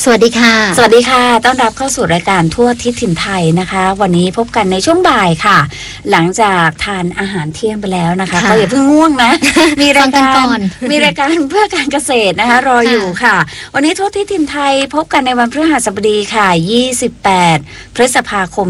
สวัสดีค่ะสวัสดีค่ะต้อนรับเข้าสู่รายการทั่วทิศถิ่นไทยนะคะวันนี้พบกันในช่วงบ่ายค่ะหลังจากทานอาหารเที่ยงไปแล้วนะคะก็อย่าเพิ่งง่วงนะมีรายการเพื่อการเกษตรนะคะรออยู่ค่ะวันนี้ทั่วทิศถิ่นไทยพบกันในวันพฤหัสบดีค่ะ28พฤษภาคม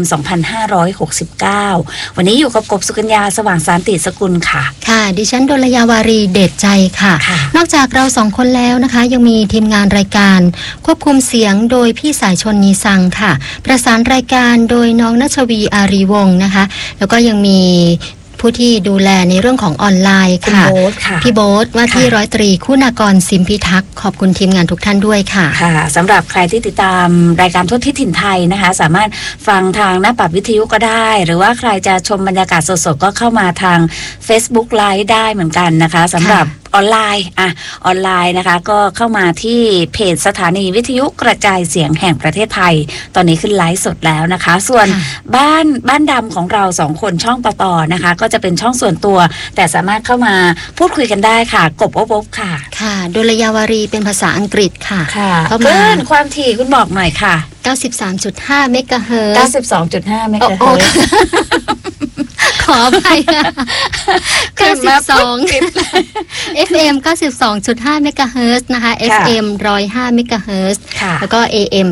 2569วันนี้อยู่กับกบสุกัญญาสว่างสานติสกุลค่ะค่ะดิฉันดลยาวารีเดชใจค่ะนอกจากเราสองคนแล้วนะคะยังมีทีมงานรายการควบคุมเสียงโดยพี่สายชนนีซังค่ะประสานรายการโดยน้องณชวีอารีวงศ์นะคะแล้วก็ยังมีผู้ที่ดูแลในเรื่องของออนไลน์ค่ะพี่โบ๊ทว่าที่ร้อยตรีคุณากรสิมพิทักษ์ขอบคุณทีมงานทุกท่านด้วยค่ะค่ะสำหรับใครที่ติดตามรายการทั่วทิศถิ่นไทยนะคะสามารถฟังทางหน้าปัดวิทยุก็ได้หรือว่าใครจะชมบรรยากาศสดๆก็เข้ามาทาง Facebook Live ได้เหมือนกันนะคะสำหรับออนไลน์นะคะก็เข้ามาที่เพจสถานีวิทยุกระจายเสียงแห่งประเทศไทยตอนนี้ขึ้นไลฟ์สดแล้วนะคะส่วนบ้านดำของเราสองคนช่องต่อนะคะก็จะเป็นช่องส่วนตัวแต่สามารถเข้ามาพูดคุยกันได้ค่ะกบอบค่ะค่ะดลยาวารีเป็นภาษาอังกฤษค่ะเข้ามาความถี่คุณบอกหน่อยค่ะ 93.5 เมกะเฮิรตซ์ 92.5 เมกะเฮิรตซ์ขออภัยนะ92 FM 92.5 เมกะเฮิรตซ์นะคะ FM 105 เมกะเฮิรตซ์แล้วก็ AM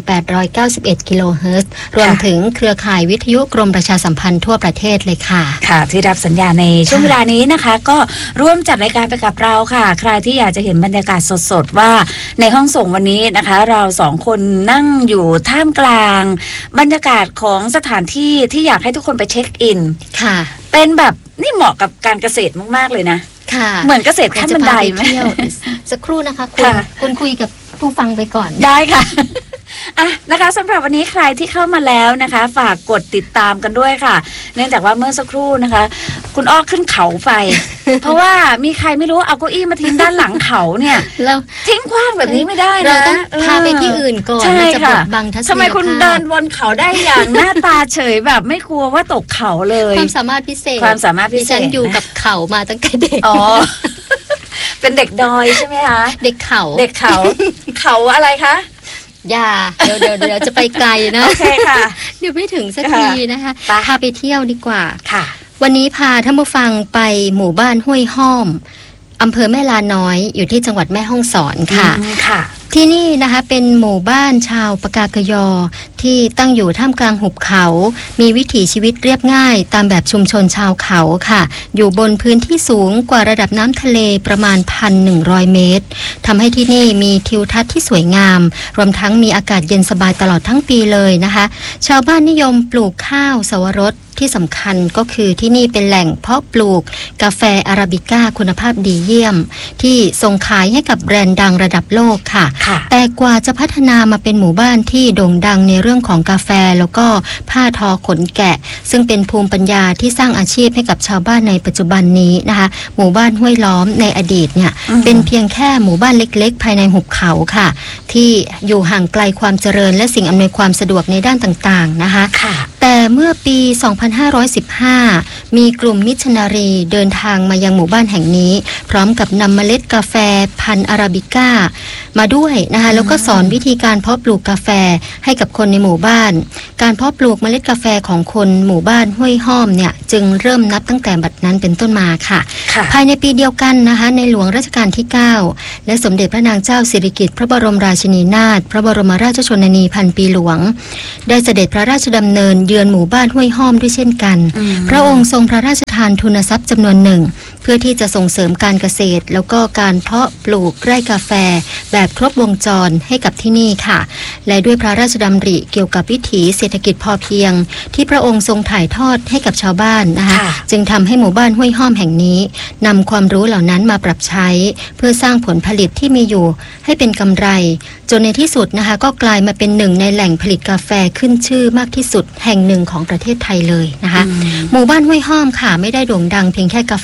891 กิโลเฮิรตซ์รวมถึงเครือข่ายวิทยุกรมประชาสัมพันธ์ทั่วประเทศเลยค่ะค่ะที่รับสัญญาในช่วงเวลานี้นะคะก็ร่วมจัดรายการไปกับเราค่ะใครที่อยากจะเห็นบรรยากาศสดๆว่าในห้องส่งวันนี้นะคะเราสองคนนั่งอยู่ท่ามกลางบรรยากาศของสถานที่ที่อยากให้ทุกคนไปเช็คอินค่ะเป็นแบบนี่เหมาะกับการเกษตรมากๆเลยนะค่ะเหมือนเกษตรขั้นบันไดไหมสักครู่นะคะคุณคุยกับผู้ฟังไปก่อนได้ค่ะนะคะสำหรับวันนี้ใครที่เข้ามาแล้วนะคะฝากกดติดตามกันด้วยค่ะเนื่องจากว่าเมื่อสักครู่นะคะคุณอ้อขึ้นเขาไป เพราะว่ามีใครไม่รู้เอาเก้าอี้มาทิ้งด้านหลังเขาเนี่ยแล้วทิ้งขว้างแบบนี้ไม่ได้นะเราต้องพาไปที่อื่นก่อนมันจะบดบังทัศนียภาพทำไมคุณเดินวนเขาได้อย่างหน้าตาเฉยแบบไม่กลัวว่าตกเขาเลยความสามารถพิเศษดิฉันอยู่กับเขามาตั้งแต่เด็กเป็นเด็กดอยใช่ไหมคะเด็กเขาเขาอะไรคะอย่าเดี๋ยวจะไปไกลนะโอเคค่ะเดี๋ยวไม่ถึงสักทีนะคะพาไปเที่ยวดีกว่าค่ะวันนี้พาท่านผู้ฟังไปหมู่บ้านห้วยห้อมอำเภอแม่ลาน้อยอยู่ที่จังหวัดแม่ฮ่องสอนค่ะที่นี่นะคะเป็นหมู่บ้านชาวปากากยอที่ตั้งอยู่ท่ามกลางหุบเขามีวิถีชีวิตเรียบง่ายตามแบบชุมชนชาวเขาค่ะอยู่บนพื้นที่สูงกว่าระดับน้ำทะเลประมาณ 1,100 เมตรทำให้ที่นี่มีทิวทัศน์ที่สวยงามรวมทั้งมีอากาศเย็นสบายตลอดทั้งปีเลยนะคะชาวบ้านนิยมปลูกข้าวสวรสที่สำคัญก็คือที่นี่เป็นแหล่งเพาะปลูกกาแฟอาราบิก้าคุณภาพดีเยี่ยมที่ส่งขายให้กับแบรนด์ดังระดับโลกค่ะแต่กว่าจะพัฒนามาเป็นหมู่บ้านที่โด่งดังในเรื่องของกาแฟแล้วก็ผ้าทอขนแกะซึ่งเป็นภูมิปัญญาที่สร้างอาชีพให้กับชาวบ้านในปัจจุบันนี้นะคะหมู่บ้านห้วยล้อมในอดีตเนี่ยเป็นเพียงแค่หมู่บ้านเล็กๆภายในหุบเขาค่ะที่อยู่ห่างไกลความเจริญและสิ่งอำนวยความสะดวกในด้านต่างๆนะคะแต่เมื่อปี 2515 มีกลุ่มมิชชันนารีเดินทางมายังหมู่บ้านแห่งนี้พร้อมกับนำเมล็ดกาแฟพันธุ์อาราบิก้ามาด้วยนะคะแล้วก็สอนวิธีการเพาะปลูกกาแฟให้กับคนในหมู่บ้านการเพาะปลูกเมล็ดกาแฟของคนหมู่บ้านห้วยห้อมเนี่ยจึงเริ่มนับตั้งแต่บัดนั้นเป็นต้นมาค่ะภายในปีเดียวกันนะคะในหลวงรัชกาลที่ 9 และสมเด็จพระนางเจ้าสิริกิติ์พระบรมราชินีนาถพระบรมราชชนนีพันปีหลวงได้เสด็จพระราชดำเนินเยือนหมู่บ้านห้วยห้อมด้วยเช่นกันพระองค์ทรงพระราชทานทุนทรัพย์จำนวนหนึ่งเพื่อที่จะส่งเสริมการเกษตรแล้วก็การเพาะปลูกไร่กาแฟแบบครบวงจรให้กับที่นี่ค่ะและด้วยพระราชดำริเกี่ยวกับวิถีเศรษฐกิจพอเพียงที่พระองค์ทรงถ่ายทอดให้กับชาวบ้านนะคะจึงทำให้หมู่บ้านห้วยห้อมแห่งนี้นำความรู้เหล่านั้นมาปรับใช้เพื่อสร้างผลผลิตที่มีอยู่ให้เป็นกำไรจนในที่สุดนะคะก็กลายมาเป็นหนึ่งในแหล่งผลิตกาแฟขึ้นชื่อมากที่สุดแห่งหนึ่งของประเทศไทยเลยนะคะหมู่บ้านห้วยห้อมค่ะไม่ได้โด่งดังเพียงแค่กาแฟเท่านั้น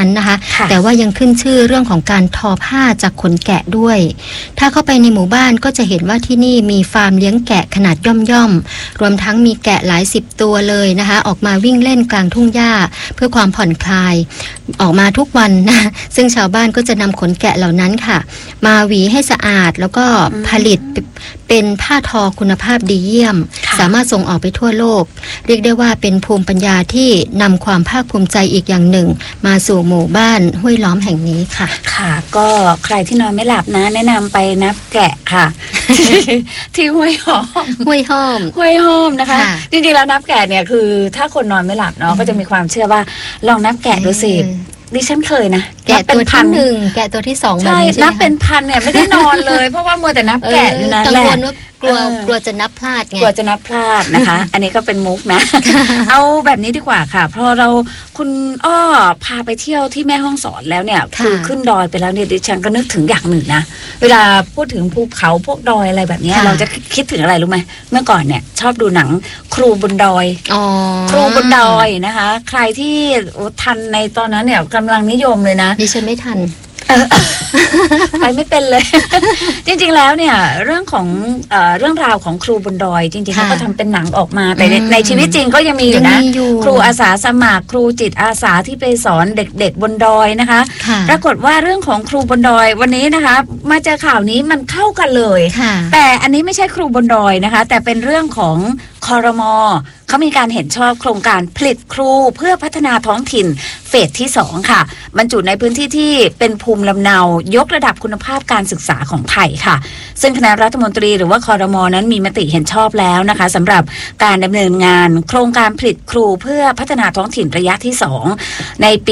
นั้นนะคะแต่ว่ายังขึ้นชื่อเรื่องของการทอผ้าจากขนแกะด้วยถ้าเข้าไปในหมู่บ้านก็จะเห็นว่าที่นี่มีฟาร์มเลี้ยงแกะขนาดย่อมๆรวมทั้งมีแกะหลาย10ตัวเลยนะคะออกมาวิ่งเล่นกลางทุ่งหญ้าเพื่อความผ่อนคลายออกมาทุกวันนะซึ่งชาวบ้านก็จะนำขนแกะเหล่านั้นค่ะมาหวีให้สะอาดแล้วก็ผลิตเป็นผ้าทอคุณภาพดีเยี่ยมสามารถส่งออกไปทั่วโลกเรียกได้ว่าเป็นภูมิปัญญาที่นำความภาคภูมิใจอีกอย่างหนึ่งมาสู่หมู่บ้านห้วยล้อมแห่งนี้ค่ะค่ะก็ใครที่นอนไม่หลับนะแนะนำไปนับแกะค่ะ ที่ห้วยหอมห้วยห้อมนะคะจริงๆแล้วนับแกะเนี่ยคือถ้าคนนอนไม่หลับเนาะก็จะมีความเชื่อว่าลองนับแกะดูสิดิฉันเคยนะแกะตัวที่1แกะตัวที่2แบบนี้ใช่นับเป็นพันเนี่ยไม่ได้นอนเลยเพราะว่ามัวแต่นับแกะอยู่นั่นแหละกลัวจะนับพลาดไงกลัวจะนับพลาดนะคะ อันนี้ก็เป็นมุกนะ เอาแบบนี้ดีกว่าค่ะเพราะคุณอ้อพาไปเที่ยวที่แม่ฮ่องสอนแล้วเนี่ยคือขึ้นดอยไปแล้วเนี่ยดิฉันก็นึกถึงอย่างหนึ่งนะเวลาพูดถึงภูเขาพวกดอยอะไรแบบนี้เราจะคิดถึงอะไรรู้ไหมเมื่อก่อนเนี่ยชอบดูหนังครูบนดอยครูบนดอยนะคะใครที่ทันในตอนนั้นเนี่ยกำลังนิยมเลยนะดิฉันไม่ทันไปไม่เป็นเลย จริงๆแล้วเนี่ยเรื่องราวของครูบนดอยจริงๆเขาก็ทำเป็นหนังออกมาแต่ในชีวิตจริงก็ยังมีอยู่นะครูอาสาสมัครครูจิตอาสาที่ไปสอนเด็กๆบนดอยนะคะปรากฏว่าเรื่องของครูบนดอยวันนี้นะคะมาเจอข่าวนี้มันเข้ากันเลยแต่อันนี้ไม่ใช่ครูบนดอยนะคะแต่เป็นเรื่องของครม.เขามีการเห็นชอบโครงการผลิตครูเพื่อพัฒนาท้องถิ่นเฟสที่2ค่ะบรรจุในพื้นที่ที่เป็นภูมิลำเนายกระดับคุณภาพการศึกษาของไทยค่ะซึ่งคณะรัฐมนตรีหรือว่าครม.นั้นมีมติเห็นชอบแล้วนะคะสำหรับการดำเนินงานโครงการผลิตครูเพื่อพัฒนาท้องถิ่นระยะที่2ในปี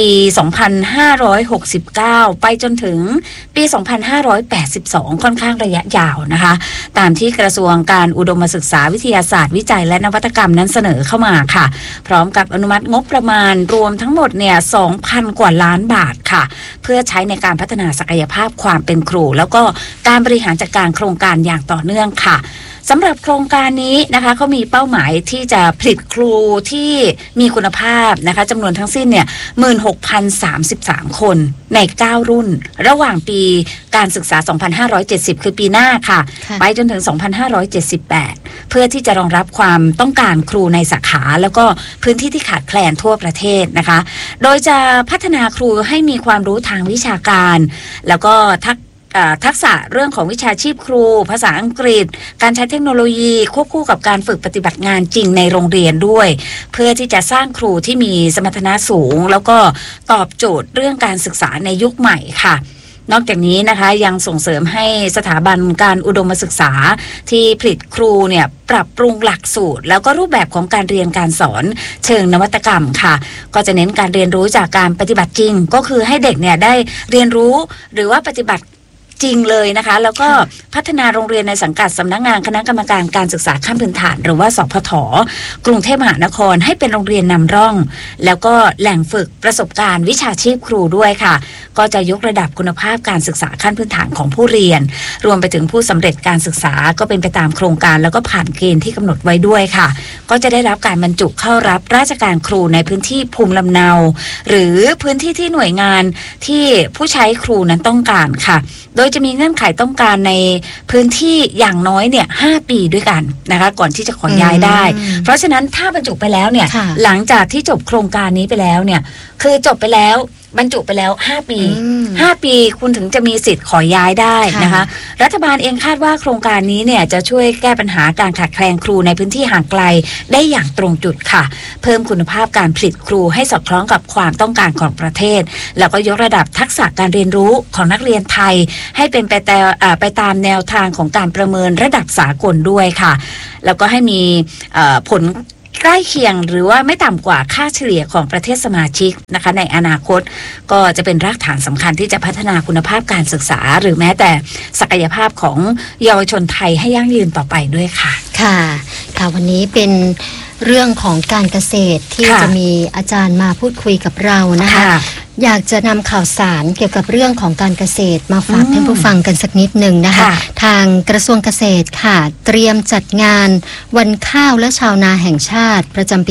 2569 ไปจนถึงปี 2582 ค่อนข้างระยะยาวนะคะตามที่กระทรวงการอุดมศึกษาวิทยาศาสตร์วิจัยและนวัตกรรมนั้นเสนอเข้ามาค่ะพร้อมกับอนุมัติงบประมาณรวมทั้งหมดเนี่ย 2,000 กว่าล้านบาทค่ะเพื่อใช้ในการพัฒนาศักยภาพความเป็นครูแล้วก็การบริหารจัดการโครงการอย่างต่อเนื่องค่ะสำหรับโครงการนี้นะคะเขามีเป้าหมายที่จะผลิตครูที่มีคุณภาพนะคะจำนวนทั้งสิ้นเนี่ย 16,033 คนใน9รุ่นระหว่างปีการศึกษา 2570 คือปีหน้าค่ะไปจนถึง 2578 เพื่อที่จะรองรับความต้องการครูในสาขาแล้วก็พื้นที่ที่ขาดแคลนทั่วประเทศนะคะโดยจะพัฒนาครูให้มีความรู้ทางวิชาการแล้วก็ทักษะเรื่องของวิชาชีพครูภาษาอังกฤษการใช้เทคโนโลยีควบคู่กับการฝึกปฏิบัติงานจริงในโรงเรียนด้วยเพื่อที่จะสร้างครูที่มีสมรรถนะสูงแล้วก็ตอบโจทย์เรื่องการศึกษาในยุคใหม่ค่ะนอกจากนี้นะคะยังส่งเสริมให้สถาบันการอุดมศึกษาที่ผลิตครูเนี่ยปรับปรุงหลักสูตรแล้วก็รูปแบบของการเรียนการสอนเชิงนวัตกรรมค่ะก็จะเน้นการเรียนรู้จากการปฏิบัติจริงก็คือให้เด็กเนี่ยได้เรียนรู้หรือว่าปฏิบัติจริงเลยนะคะแล้วก็พัฒนาโรงเรียนในสังกัดสำนักงานคณะกรรมการการศึกษาขั้นพื้นฐานหรือว่าสพท.กรุงเทพมหานครให้เป็นโรงเรียนนำร่องแล้วก็แหล่งฝึกประสบการณ์วิชาชีพครูด้วยค่ะก็จะยกระดับคุณภาพการศึกษาขั้นพื้นฐานของผู้เรียนรวมไปถึงผู้สำเร็จการศึกษาก็เป็นไปตามโครงการแล้วก็ผ่านเกณฑ์ที่กำหนดไว้ด้วยค่ะก็จะได้รับการบรรจุเข้ารับราชการครูในพื้นที่ภูมิลำเนาหรือพื้นที่ที่หน่วยงานที่ผู้ใช้ครูนั้นต้องการค่ะโดยจะมีเงื่อนไขต้องการในพื้นที่อย่างน้อยเนี่ย5 ปีด้วยกันนะคะก่อนที่จะขอย้ายได้เพราะฉะนั้นถ้าบรรจุไปแล้วเนี่ยหลังจากที่จบโครงการนี้ไปแล้วเนี่ยคือจบไปแล้วบรรจุไปแล้ว5 ปี5 ปีคุณถึงจะมีสิทธิ์ขอย้ายได้นะคะรัฐบาลเองคาดว่าโครงการนี้เนี่ยจะช่วยแก้ปัญหาการขาดแคลนครูในพื้นที่ห่างไกลได้อย่างตรงจุดค่ะเพิ่มคุณภาพการผลิตครูให้สอดคล้องกับความต้องการของประเทศแล้วก็ยกระดับทักษะการเรียนรู้ของนักเรียนไทยให้เป็นไปตามแนวทางของการประเมินระดับสากลด้วยค่ะแล้วก็ให้มีผลใกล้เคียงหรือว่าไม่ต่ำกว่าค่าเฉลี่ยของประเทศสมาชิกนะคะในอนาคตก็จะเป็นรากฐานสำคัญที่จะพัฒนาคุณภาพการศึกษาหรือแม้แต่ศักยภาพของเยาวชนไทยให้ยั่งยืนต่อไปด้วยค่ะค่ะวันนี้เป็นเรื่องของการเกษตรที่จะมีอาจารย์มาพูดคุยกับเรานะคะอยากจะนำข่าวสารเกี่ยวกับเรื่องของการเกษตรมาฝากท่านผู้ฟังกันสักนิดหนึ่งนะคะทางกระทรวงเกษตรค่ะเตรียมจัดงานวันข้าวและชาวนาแห่งชาติประจำปี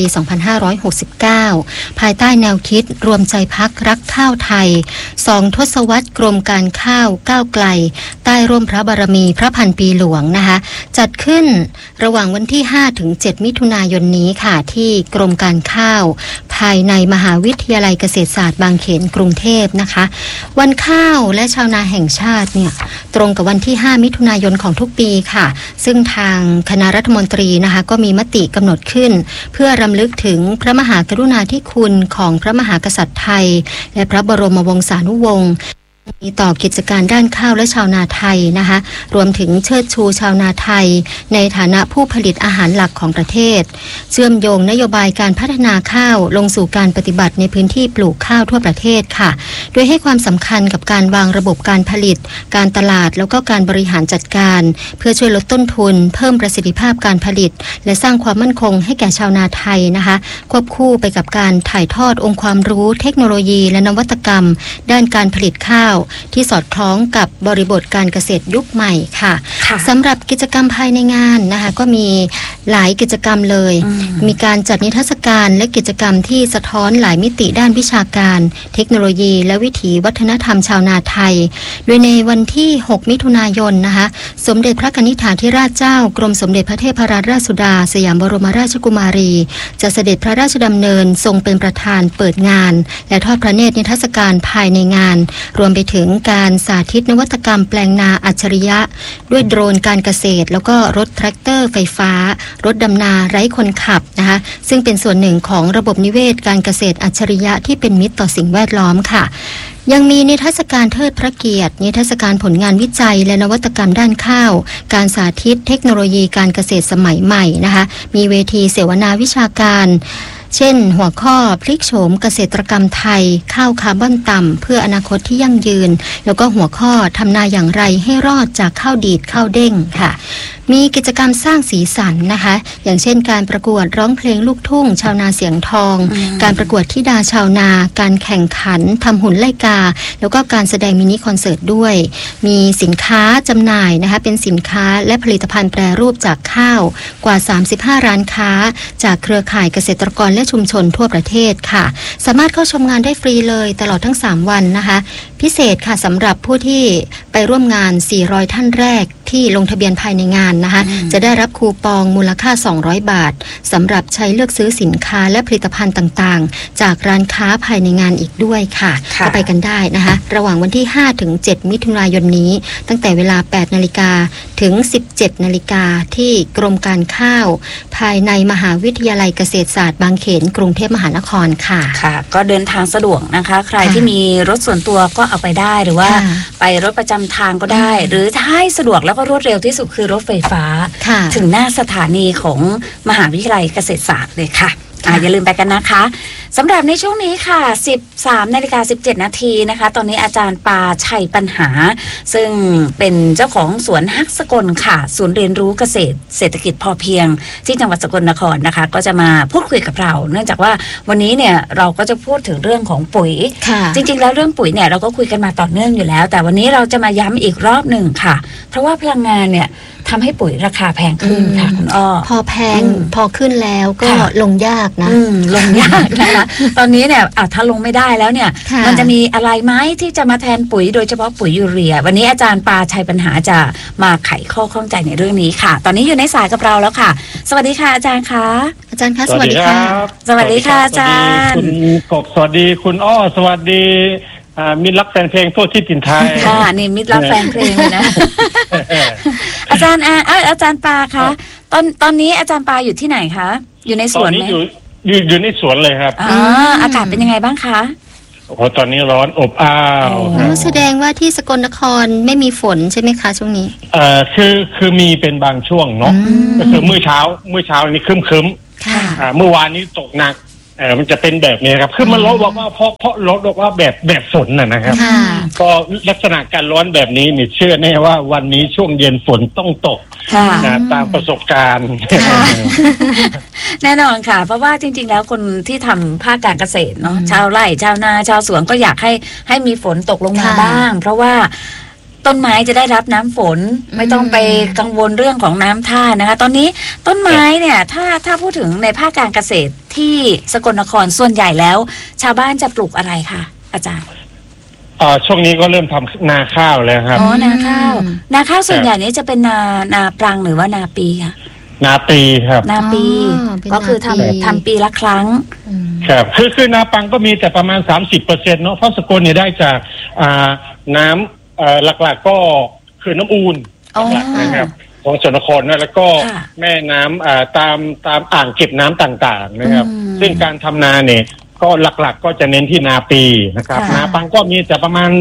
2569 ภายใต้แนวคิดรวมใจพักรักข้าวไทย2 ทศวรรษกรมการข้าวก้าวไกลใต้ร่มพระบารมีพระพันปีหลวงนะคะจัดขึ้นระหว่างวันที่ 5-7 มิถุนายนนี้ค่ะที่กรมการข้าวภายในมหาวิทยาลัยเกษตรศาสตร์บางเขนกรุงเทพนะคะวันข้าวและชาวนาแห่งชาติเนี่ยตรงกับวันที่ 5 มิถุนายนของทุกปีค่ะซึ่งทางคณะรัฐมนตรีนะคะก็มีมติกำหนดขึ้นเพื่อรำลึกถึงพระมหากรุณาธิคุณของพระมหากษัตริย์ไทยและพระบรมวงศานุวงศ์มีต่อกิจการด้านข้าวและชาวนาไทยนะคะรวมถึงเชิดชูชาวนาไทยในฐานะผู้ผลิตอาหารหลักของประเทศเชื่อมโยงนโยบายการพัฒนาข้าวลงสู่การปฏิบัติในพื้นที่ปลูกข้าวทั่วประเทศค่ะโดยให้ความสำคัญกับการวางระบบการผลิตการตลาดแล้วก็การบริหารจัดการเพื่อช่วยลดต้นทุนเพิ่มประสิทธิภาพการผลิตและสร้างความมั่นคงให้แก่ชาวนาไทยนะคะควบคู่ไปกับการถ่ายทอดองค์ความรู้เทคโนโลยีและนวัตกรรมด้านการผลิตข้าวที่สอดคล้องกับบริบทการเกษตรยุคใหม่ค่ะสำหรับกิจกรรมภายในงานนะคะก็มีหลายกิจกรรมเลยมีการจัดนิทรรศการและกิจกรรมที่สะท้อนหลายมิติด้านวิชาการเทคโนโลยีและวิถีวัฒนธรรมชาวนาไทยโดยในวันที่ 6 มิถุนายนนะคะสมเด็จพระกนิษฐาธิราชเจ้ากรมสมเด็จพระเทพรัตนราชสุดาสยามบรมราชกุมารีจะเสด็จพระราชดำเนินทรงเป็นประธานเปิดงานและทอดพระเนตรนิทรรศการภายในงานรวมไปถึงการสาธิตนวัตกรรมแปลงนาอัจฉริยะด้วยโดรนการเกษตรแล้วก็รถแทรกเตอร์ไฟฟ้ารถดำนาไร้คนขับนะคะซึ่งเป็นส่วนหนึ่งของระบบนิเวศการเกษตรอัจฉริยะที่เป็นมิตรต่อสิ่งแวดล้อมค่ะยังมีนิทรรศการเทิดพระเกียรตินิทรรศการผลงานวิจัยและนวัตกรรมด้านข้าวการสาธิตเทคโนโลยีการเกษตรสมัยใหม่นะคะมีเวทีเสวนาวิชาการเช่นหัวข้อพลิกโฉมเกษตรกรรมไทยข้าวคาร์บอนต่ำเพื่ออนาคตที่ยั่งยืนแล้วก็หัวข้อทำนาอย่างไรให้รอดจากข้าวดีดข้าวเด้งค่ะมีกิจกรรมสร้างสีสันนะคะอย่างเช่นการประกวดร้องเพลงลูกทุ่งชาวนาเสียงทองการประกวดธิดาชาวนาการแข่งขันทำหุ่นไล่กาแล้วก็การแสดงมินิคอนเสิร์ตด้วยมีสินค้าจำหน่ายนะคะเป็นสินค้าและผลิตภัณฑ์แปรรูปจากข้าวกว่า35ร้านค้าจากเครือข่ายเกษตรกรและชุมชนทั่วประเทศค่ะสามารถเข้าชมงานได้ฟรีเลยตลอดทั้ง3วันนะคะพิเศษค่ะสำหรับผู้ที่ไปร่วมงาน400ท่านแรกที่ลงทะเบียนภายในงานนะคะจะได้รับคูปองมูลค่า200 บาทสำหรับใช้เลือกซื้อสินค้าและผลิตภัณฑ์ต่างๆจากร้านค้าภายในงานอีกด้วยค่ะก็ไปกันได้นะคะระหว่างวันที่ 5-7 มิถุนายนนี้ตั้งแต่เวลา 8 นาฬิกาถึง 17 นาฬิกาที่กรมการข้าวภายในมหาวิทยาลัยเกษตรศาสตร์บางเขนกรุงเทพมหานครค่ะค่ะก็เดินทางสะดวกนะคะใครที่มีรถส่วนตัวก็เอาไปได้หรือว่าไปรถประจำทางก็ได้หรือถ้าให้สะดวกแล้วก็รวดเร็วที่สุดคือรถไฟฟ้าถึงหน้าสถานีของมหาวิทยาลัยเกษตรศาสตร์เลยค่ะอย่าลืมไปกันนะคะสำหรับในช่วงนี้ค่ะ 13:17 นาทีนะคะตอนนี้อาจารย์ปาชัยปัญหาซึ่งเป็นเจ้าของสวนฮักสกลค่ะศูนย์เรียนรู้เกษตรเศรษฐกิจพอเพียงที่จังหวัดสกลนครนะคะก็จะมาพูดคุยกับเราเนื่องจากว่าวันนี้เนี่ยเราก็จะพูดถึงเรื่องของปุ๋ยจริงๆแล้วเรื่องปุ๋ยเนี่ยเราก็คุยกันมาต่อเนื่องอยู่แล้วแต่วันนี้เราจะมาย้ำอีกรอบหนึ่งค่ะเพราะว่าพลังงานเนี่ยทำให้ปุ๋ยราคาแพงขึ้นค่ะคุณอ้อพอแพงพอขึ้นแล้วก็ลงยากนะลงยากนะคะตอนนี้เนี่ยถ้าลงไม่ได้แล้วเนี่ยมันจะมีอะไรไหมที่จะมาแทนปุ๋ยโดยเฉพาะปุ๋ยยูเรียวันนี้อาจารย์ปาชัยปัญหาจะมาไขข้อข้องใจในเรื่องนี้ค่ะตอนนี้อยู่ในสายกับเราแล้วค่ะสวัสดีค่ะอาจารย์คะอาจารย์คะสวัสดีค่ะสวัสดีค่ะอาจารย์คุณกบสวัสดีคุณอ้อสวัสดีมิตรรักแฟนเพลงทั่วทิศถิ่นไทยค่ะนี่มิตรรักแฟนเพลงนะอาจารย์อาจารย์ปาคะตอนนี้อาจารย์ปาอยู่ที่ไหนคะอยู่ในสวนไหมอยู่ในสวนเลยครับอากาศเป็นยังไงบ้างคะโอ้โหตอนนี้ร้อนอบอ้าวแสดงว่าที่สกลนครไม่มีฝนใช่ไหมคะช่วงนี้คือมีเป็นบางช่วงเนาะก็คือเมื่อเช้านี้ครึ้มเมื่อวานนี้ตกหนักมันจะเป็นแบบนี้ครับคือมันร้อนบอกว่าเพราะร้อนบอกว่าแบบฝนนะครับก็ลักษณะการร้อนแบบนี้นี่เชื่อแน่ว่าวันนี้ช่วงเย็นฝนต้องตกตามประสบการณ์แน่นอนค่ะเพราะว่าจริงๆแล้วคนที่ทำภาคการเกษตรเนาะชาวไร่ชาวนาชาวสวนก็อยากให้มีฝนตกลงมาบ้างเพราะว่าต้นไม้จะได้รับน้ำฝนไม่ต้องไปกังวลเรื่องของน้ำท่านะคะตอนนี้ต้นไม้เนี่ยถ้าพูดถึงในภาคการเกษตรที่สกลนครส่วนใหญ่แล้วชาวบ้านจะปลูกอะไรคะอาจารย์ช่วงนี้ก็เริ่มทำนาข้าวแล้วครับนาข้าวส่วนใหญ่นี้จะเป็นนาปรังหรือว่านาปีคะนาปีครับนาปีก็คือทำปีละครั้งครับคือนาปังก็มีแต่ประมาณ 30%เนาะเพราะสกลเนี่ยได้จากน้ำหลักๆก็คือน้ำอูนหลักนะครับของสกลนครนะแล้วก็แม่น้ำตามอ่างเก็บน้ำต่างๆนะครับซึ่งการทำนาเนี่ยก็หลักๆก็จะเน้นที่นาปีนะครับนาปังก็มีแต่ประมาณ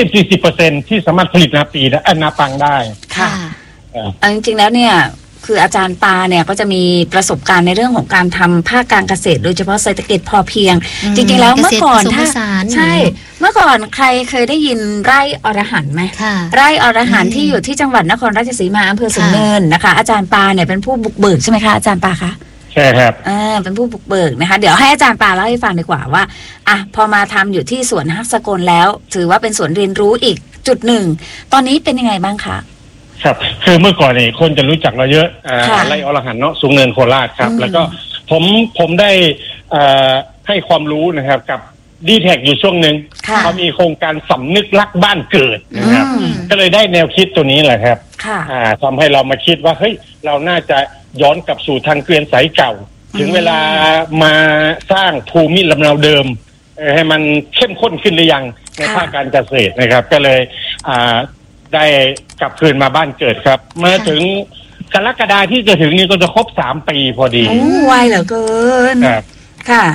30-40% ที่สามารถผลิตนาปีและนาปังได้ค่ะจริงๆแล้วเนี่ยคืออาจารย์ปาเนี่ยก็จะมีประสบการณ์ในเรื่องของการทำภาคการเกษตรโดยเฉพาะเศรษฐกิจพอเพียงจริงๆแล้วเมื่อก่อนใช่เมื่อก่อนใครเคยได้ยินไร่อรหันต์ไหมไร่อรหันต์ที่อยู่ที่จังหวัดนครราชสีมาอำเภอสูงเนินนะคะอาจารย์ปาเนี่ยเป็นผู้บุกเบิกใช่ไหมคะอาจารย์ปาคะใช่ครับเป็นผู้บุกเบิกนะคะเดี๋ยวให้อาจารย์ปาเล่าให้ฟังดีกว่าว่าพอมาทำอยู่ที่สวนฮักสกลแล้วถือว่าเป็นสวนเรียนรู้อีกจุดหนึ่งตอนนี้เป็นยังไงบ้างคะครับคือเมื่อก่อนเนี่ยคนจะรู้จักเราเยอะไร่อรหันต์เนาะสูงเนินโคราชครับแล้วก็ผมได้ให้ความรู้นะครับกับดีแท็กอยู่ช่วงหนึ่งเขามีโครงการสำนึกรักบ้านเกิดนะครับก็เลยได้แนวคิดตัวนี้แหละครับทำให้เรามาคิดว่าเฮ้ยเราน่าจะย้อนกลับสู่ทางเกวียนสายเก่าถึงเวลามาสร้างภูมิลำเนาเดิมให้มันเข้มข้นขึ้นหรือยังในภาคการเกษตรนะครับก็เลยได้กลับคืนมาบ้านเกิดครับเมื่อถึงกรกฎาคมที่จะถึงนี้ก็จะครบ3 ปีพอดีไวเหลือเกินค่ะ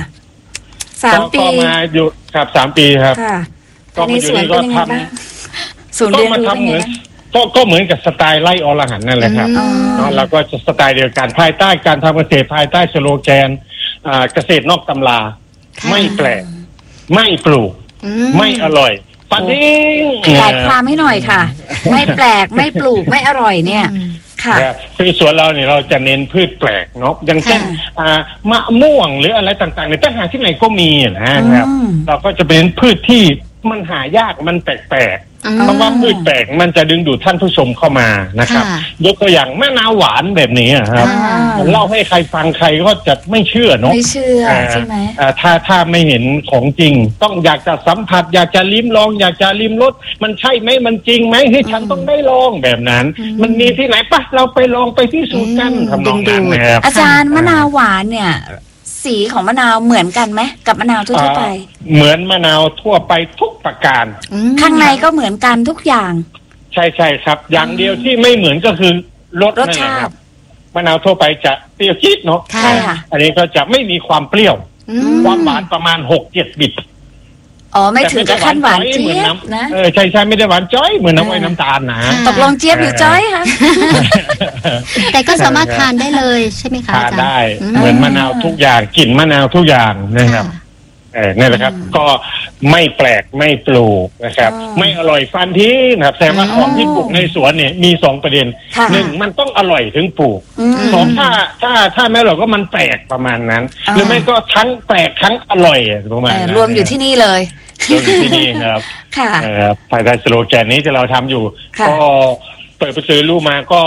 3 ปีก็มาอยู่ครับ3 ปีครับก็มาอยู่นี่ก็ทำก็มาทำเหมือนก็เหมือนกับสไตล์ไร่อรหันต์นั่นแหละครับเราก็จะสไตล์เดียวกันภายใต้การทำเกษตรภายใต้สโลแกนเกษตรนอกตำราไม่แปลกไม่ปลูกไม่อร่อยปาดิ้งขยายความให้หน่อยค่ะไม่แปลกไม่ปลูกไม่อร่อยเนี่ยค่ะคือสวนเราเนี่ยเราจะเน้นพืชแปลกเนาะอย่างเช่นมะม่วงหรืออะไรต่างๆในแต่หาที่ไหนก็มีนะครับเราก็จะเป็นพืชที่มันหายากมันแปลกๆเพราะว่าพืชแปลกมันจะดึงดูดท่านผู้ชมเข้ามานะครับยกตัวอย่างมะนาวหวานแบบนี้ครับเล่าให้ใครฟังใครก็จะไม่เชื่อเนาะไม่เชื่อใช่ไหมถ้าไม่เห็นของจริงต้องอยากจะสัมผัสอยากจะลิ้มลองอยากจะลิ้มรสมันใช่ไหมมันจริงไหมให้ฉันต้องได้ลองแบบนั้นมันมีที่ไหนปะเราไปลองไปพิสูจน์กันทำนองนั้นนะครับอาจารย์มะนาวหวานเนี่ยสีของมะนาวเหมือนกันไหมกับมะนาวทั่วไปเหมือนมะนาวทั่วไปทุกประการข้างในก็เหมือนกันทุกอย่างใช่ครับอย่างเดียวที่ไม่เหมือนก็คือรสชาติมะนาวทั่วไปจะเปรี้ยวจี๊ดเนาะใช่ค่ะอันนี้ก็จะไม่มีความเปรี้ยวความหวานประมาณ 6-7 บิตไม่ถึงกับขั้นหวานเจี๊ยบนะใช่ไม่ได้หวานจ้อยเหมือนน้ำอ้อยน้ำตาลนะตกลงเจี๊ยบหรือจ้อยคะแต่ก็สามารถทานได้เลยใช่ไหมคะทานได้เหมือนมะนาวทุกอย่างกลิ่นมะนาวทุกอย่างนะครับนี่แหละครับก็ไม่แปลกไม่ปลูกนะครับไม่อร่อยฟันที่นะครับแต่ว่าของที่ปลูกในสวนเนี่ยมี2 ประเด็น1มันต้องอร่อยถึงปลูก2ถ้าไม่อร่อยก็มันแปลกประมาณนั้นหรือไม่ก็ทั้งแปลกทั้งอร่อยประมาณนั้นรวมอยู่ที่นี่เลยรวมอยู่ที่นี่ครับภายใต้สโลแกนนี้ที่เราทำอยู่ก็เปิดไปซื้อรูปมาก็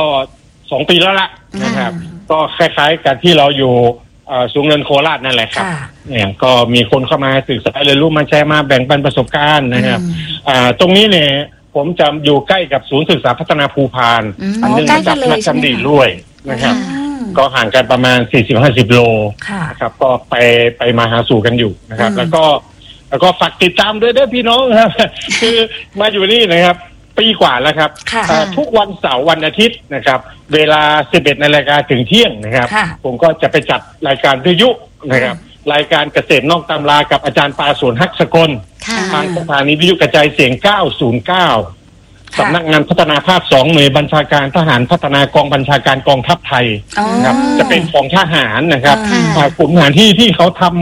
2 ปีแล้วล่ะนะครับก็คล้ายๆกับที่เราอยู่สูงเนินโคราชนั่นแหละครับเนี่ยก็มีคนเข้ามาศึกษาเรียนรู้มาแชร์มาแบ่งปันประสบการณ์นะครับตรงนี้เนี่ยผมจะอยู่ใกล้กับศูนย์ศึกษาพัฒนาภูพานอันนึงจากนักจำดีด้วยนะครับก็ห่างกันประมาณ 40-50 โลนะครับก็ไปมาหาสู่กันอยู่นะครับแล้วก็ฝากติดตามด้วยพี่น้องครับคือมาอยู่นี่นะครับปีกว่าแล้วครับทุกวันเสาร์วันอาทิตย์นะครับเวลา 11 นาฬิกาถึงเที่ยงนะครับผมก็จะไปจัดรายการวิทยุนะครับรายการเกษตรนอกตำรากับอาจารย์ปาสวนฮักสกลทางสถานีวิทยุกระจายเสียง909สำนักงานพัฒนาภาค2หน่วยบัญชาการทหารพัฒนากองบัญชาการกองทัพไทยครับจะเป็นของทหารนะครับกลุ่มทหารที่เขาทำ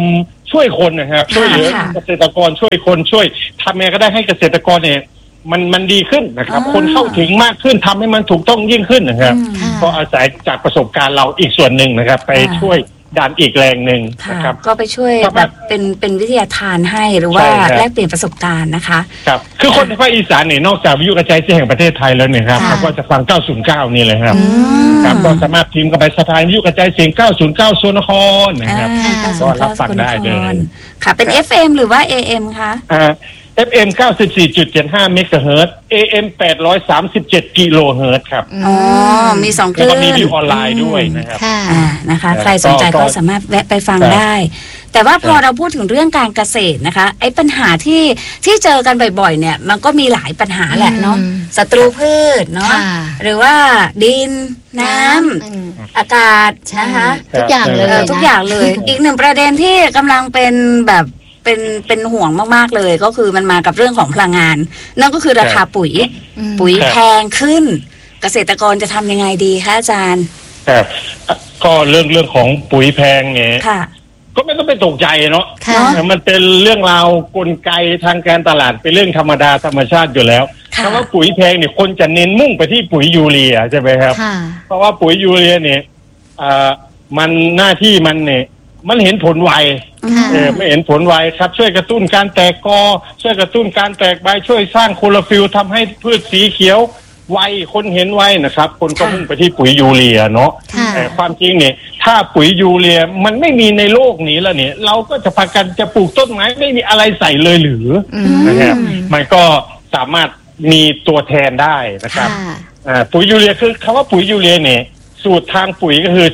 ช่วยคนนะครับช่วยเหลือเกษตรกรช่วยคนช่วยทำยังไงก็ได้ให้เกษตรกรเนี่ยมันดีขึ้นนะครับคนเข้าถึงมากขึ้นทำให้มันถูกต้องยิ่งขึ้นนะครับก็อาศัยจากประสบการณ์เราอีกส่วนหนึ่งนะครับไปช่วยดันอีกแรงหนึ่งนะครับก็ไปช่วยแบบเป็นวิทยาทานให้หรือว่าแลกเปลี่ยนประสบการณ์นะคะครับคือคนในภาคอีสานเนี่ยนอกจากวิทยุกระจายเสียงแห่งประเทศไทยแล้วเนี่ยครับเขาก็จะฟัง909นี่เลยครับครับก็สามารถพิมพ์เข้าไปสถานีวิทยุกระจายเสียง909โซนครนะครับก็รับฟังได้เลยค่ะเป็น FM หรือว่า AM คะ FM 94.75 เมกะเฮิรตซ์ AM 837 กิโลเฮิรตซ์ครับอ๋อมี2คลื่นแล้วก็มีวิวออนไลน์ด้วยนะครับนะคะใครสนใจก็สามารถแวะไปฟังได้แต่ว่าพอเราพูดถึงเรื่องการเกษตรนะคะไอ้ปัญหาที่เจอกันบ่อยๆเนี่ยมันก็มีหลายปัญหาแหละเนาะศัตรูพืชเนาะหรือว่าดินน้ำอากาศนะคะทุกอย่างเลยทุกอย่างเลยอีกหนึ่งประเด็นที่กำลังเป็นแบบเป็นห่วงมากๆเลยก็คือมันมากับเรื่องของพลังงานนั่นก็คือราคาปุ๋ยแพงขึ้นเกษตรกรจะทำยังไงดีคะอาจารย์ครับก็เรื่องของปุ๋ยแพงเนี่ยก็ไม่ต้องไปตกใจเนาะมันเป็นเรื่องราวกลไกทางการตลาดเป็นเรื่องธรรมดาธรรมชาติอยู่แล้วเพราะว่าปุ๋ยแพงเนี่ยคนจะเน้นมุ่งไปที่ปุ๋ยยูเรียใช่ไหมครับเพราะว่าปุ๋ยยูเรียเนี่ยมันหน้าที่มันเนี่ยมันเห็นผลไวไม่เห็นผลไวครับช่วยกระตุ้นการแตกกอช่วยกระตุ้นการแตกใบช่วยสร้างโคลอฟิลล์ทำให้พืชสีเขียวไวคนเห็นไวนะครับคนก็มุ่งไปที่ปุ๋ยยูเรียเนาะแต่ความจริงเนี่ยถ้าปุ๋ยยูเรียมันไม่มีในโลกนี้แล้วเนี่ยเราก็จะพากันจะปลูกต้นไม้ไม่มีอะไรใส่เลยหรือนะครับมันก็สามารถมีตัวแทนได้นะครับปุ๋ยยูเรียคือคำว่าปุ๋ยยูเรียเนี่ยสูตรทางปุ๋ยก็คือ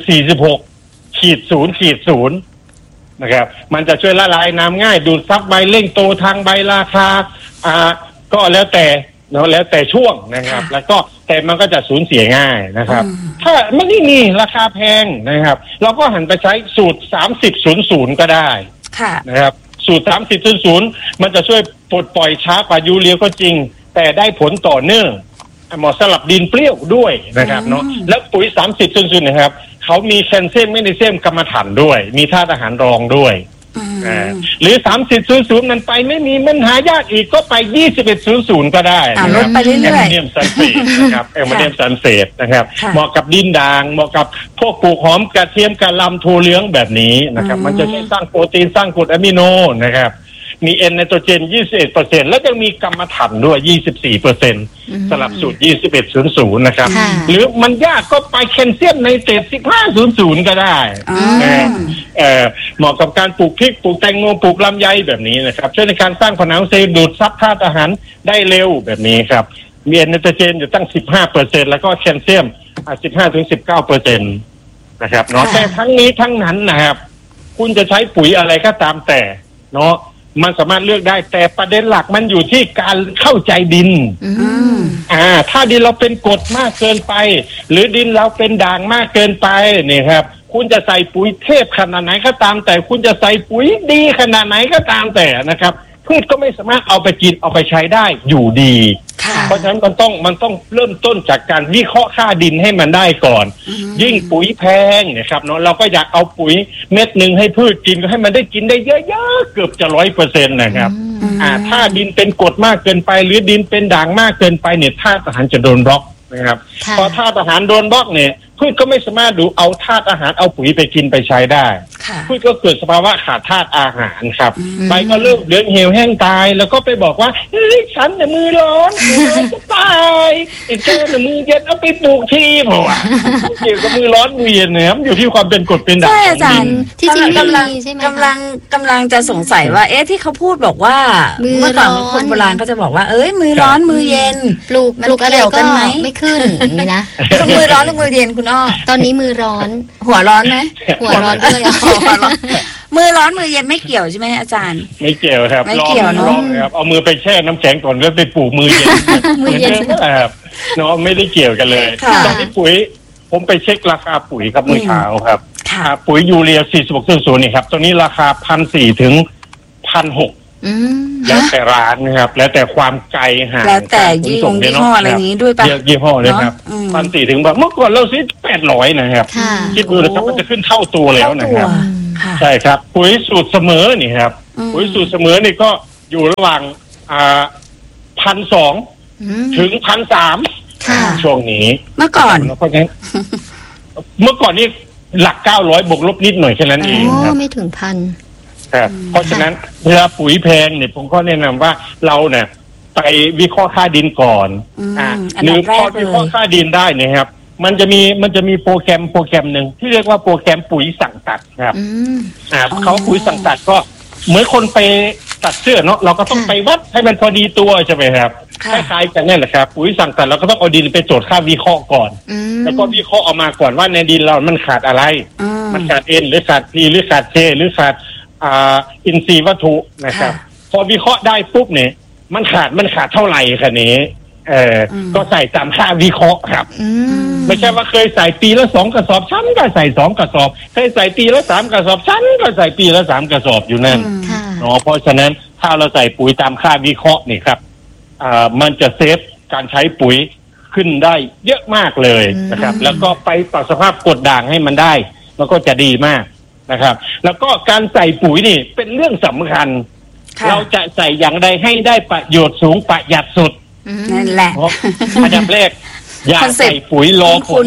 46.0/0นะครับมันจะช่วยละลายน้ำง่ายดูดซับใบเร่งโตทางใบราคาก็แล้วแต่เนาะแล้วแต่ช่วงนะครับแล้วก็แต่มันก็จะสูญเสียง่ายนะครับถ้ามันไม่มีราคาแพงนะครับเราก็หันไปใช้สูตร30.00ก็ได้นะครับสูตร30.00มันจะช่วยปลดปล่อยช้ากว่ายูเรียก็จริงแต่ได้ผลต่อเนื่องเหมาะสำหรับดินเปรี้ยวด้วยนะครับเนาะแล้วปุ๋ย30.00นะครับเขามีแคลเซียมแมกนีเซียมกรรมฐานด้วยมีธาตุอาหารรองด้วยหรือ30.00นั้นไปไม่มีมันหายากอีกก็ไป21.00ก็ได้ลดไปเรื่อยๆแอมโมเนียมซัลเฟตนะครับแอมโมเนียมซัลเฟตนะครับเหมาะกับดินด่างเหมาะกับพวกปลูกหอมกระเทียมกระลำถั่วเหลืองแบบนี้นะครับมันจะช่วยสร้างโปรตีนสร้างกรดอะมิโนนะครับมีเอ็นไนโตรเจน 21% แล้วยังมีกรรมฐานด้วย 24% สลับสูตร 21.00 นะครับหรือมันยากก็ไปแคลเซียมไนเตรต 15.00 ก็ได้เหมาะกับการปลูกพริกปลูกแตงโมปลูกลำไยแบบนี้นะครับช่วยในการสร้างผนังเซลล์ดูดซับธาตุอาหารได้เร็วแบบนี้ครับมีเอ็นไนโตรเจนอยู่ตั้ง 15% แล้วก็แคลเซียม 15-19% นะครับเนาะแต่ทั้งนี้ทั้งนั้นนะครับคุณจะใช้ปุ๋ยอะไรก็ตามแต่เนาะมันสามารถเลือกได้แต่ประเด็นหลักมันอยู่ที่การเข้าใจดินถ้าดินเราเป็นกรดมากเกินไปหรือดินเราเป็นด่างมากเกินไปเนี่ยครับคุณจะใส่ปุ๋ยเทพขนาดไหนก็ตามแต่คุณจะใส่ปุ๋ยดีขนาดไหนก็ตามแต่นะครับพืชก็ไม่สามารถเอาไปกินเอาไปใช้ได้อยู่ดีเพราะฉะนั้นมันต้องเริ่มต้นจากการวิเคราะห์ค่าดินให้มันได้ก่อนยิ่งปุ๋ยแพงนะครับเนาะเราก็อยากเอาปุ๋ยเม็ดนึงให้พืชกินก็ให้มันได้กินได้เยอะๆเกือบจะ 100% นะครับถ้าดินเป็นกรดมากเกินไปหรือดินเป็นด่างมากเกินไปเนี่ยธาตุอาหารจะโดนบล็อกนะครับพอธาตุอาหารโดนบล็อกเนี่ยพืชก็ไม่สามารถดูเอาธาตุอาหารเอาปุ๋ยไปกินไปใช้ได้พืชก็เกิดสภาวะขาดธาตุอาหารครับใบก็เริ่มเหลืองเหี่ยวแห้งตายแล้วก็ไปบอกว่าฉันเนี่ยมือร้อนจะตายไอ้เจ้าเนี่ยมือเย็นเอาไปปลูกที่เพราะว่าเกี่ยวกับมือร้อนมือเย็นเนี่ยมันอยู่ที่ความเป็นกรดเป็นด่างอาจารย์ที่จริงกำลังจะสงสัยว่าที่เขาพูดบอกว่าเมื่อก่อนคนโบราณเขาจะบอกว่ามือร้อนมือเย็นปลูกอะไรก็ไม่ขึ้นนี่นะมือร้อนหรือมือเย็นคุณอ้อตอนนี้มือร้อนหัวร้อนไหมหัวร้อนด้วยมือร้อนมือเย็นไม่เกี่ยวใช่ไหมอาจารย์ไม่เกี่ยวครับไม่เกี่ยวเนาะครับเอามือไปแช่น้ำแข็งก่อนแล้วไปปลูกมือเย็นมือเย็นครับเนาะไม่ได้เกี่ยวกันเลยตอนนี้ปุ๋ยผมไปเช็คราคาปุ๋ยครับเมื่อเช้าครับปุ๋ยยูเรีย 46.00 นี่ครับตอนนี้ราคา 1,400 ถึง 1,600แล้วแต่ร้านนะครับแล้วแต่ความไกลห่างแล้วแต่ยี่ห้ออะไรนี้ด้วยป่ะยี่ห้อเลยครับ 1,400 ถึงแบบเมื่อก่อนเราซื้อ800นะครับคิดดูนะครับมันจะขึ้นเท่าตัวแล้วนะครับใช่ครับปุ๋ยสูตรเสมอนี่ครับปุ๋ยสูตรเสมอนี่ก็อยู่ระหว่าง1,200 ถึง 1,300 ช่วงนี้เมื่อก่อนเพราะฉะนั้นเมื่อก่อนนี่หลัก900บวกลบนิดหน่อยแค่นั้นเองครับไม่ถึง 1,000 ครับเพราะฉะนั้นเวลาปุ๋ยแพงเนี่ยผมก็แนะนำว่าเราเนี่ยไปวิเคราะห์ค่าดินก่อนหรือพอวิเคราะห์ค่าดินได้นะครับมันจะมีโปรแกรมหนึ่งที่เรียกว่าโปรแกรมปุ๋ยสั่งตัดครับเขาปุ๋ยสั่งตัดก็เหมือนคนไปตัดเสื้อเนาะเราก็ต้องไปวัดให้มันพอดีตัวใช่ไหมครับคล้ายๆกันนั่นแหละครับปุ๋ยสั่งตัดเราก็ต้องเอาดินไปโจทย์ค่าวิเคราะห์ก่อนแล้วก็วิเคราะห์ออกมาก่อนว่าในดินเรามันขาดอะไรมันขาดเอ็นหรือขาดพีหรือขาดเคหรือขาดอินทรีย์วัตถุนะครับพอวิเคราะห์ได้ปุ๊บเนี่ยมันขาดเท่าไหร่คะนี้ก็ใส่ตามค่าวิเคราะห์ครับไม่ใช่ว่าเคยใส่ปีละ2 กระสอบฉันก็ใส่2 กระสอบเคยใส่ปีละ3 กระสอบฉันก็ใส่ปีละ3 กระสอบอยู่นั่นเนาะเพราะฉะนั้นถ้าเราใส่ปุ๋ยตามค่าวิเคราะห์นี่ครับมันจะเซฟการใช้ปุ๋ยขึ้นได้เยอะมากเลยนะครับแล้วก็ไปปรับสภาพกรดด่างให้มันได้มันก็จะดีมากนะครับแล้วก็การใส่ปุ๋ยนี่เป็นเรื่องสำคัญเราจะใส่อย่างใดให้ได้ประโยชน์สูงประหยัดสุดนั่นแหละอันดับแรกอย่าใส่ปุ๋ยรอฝน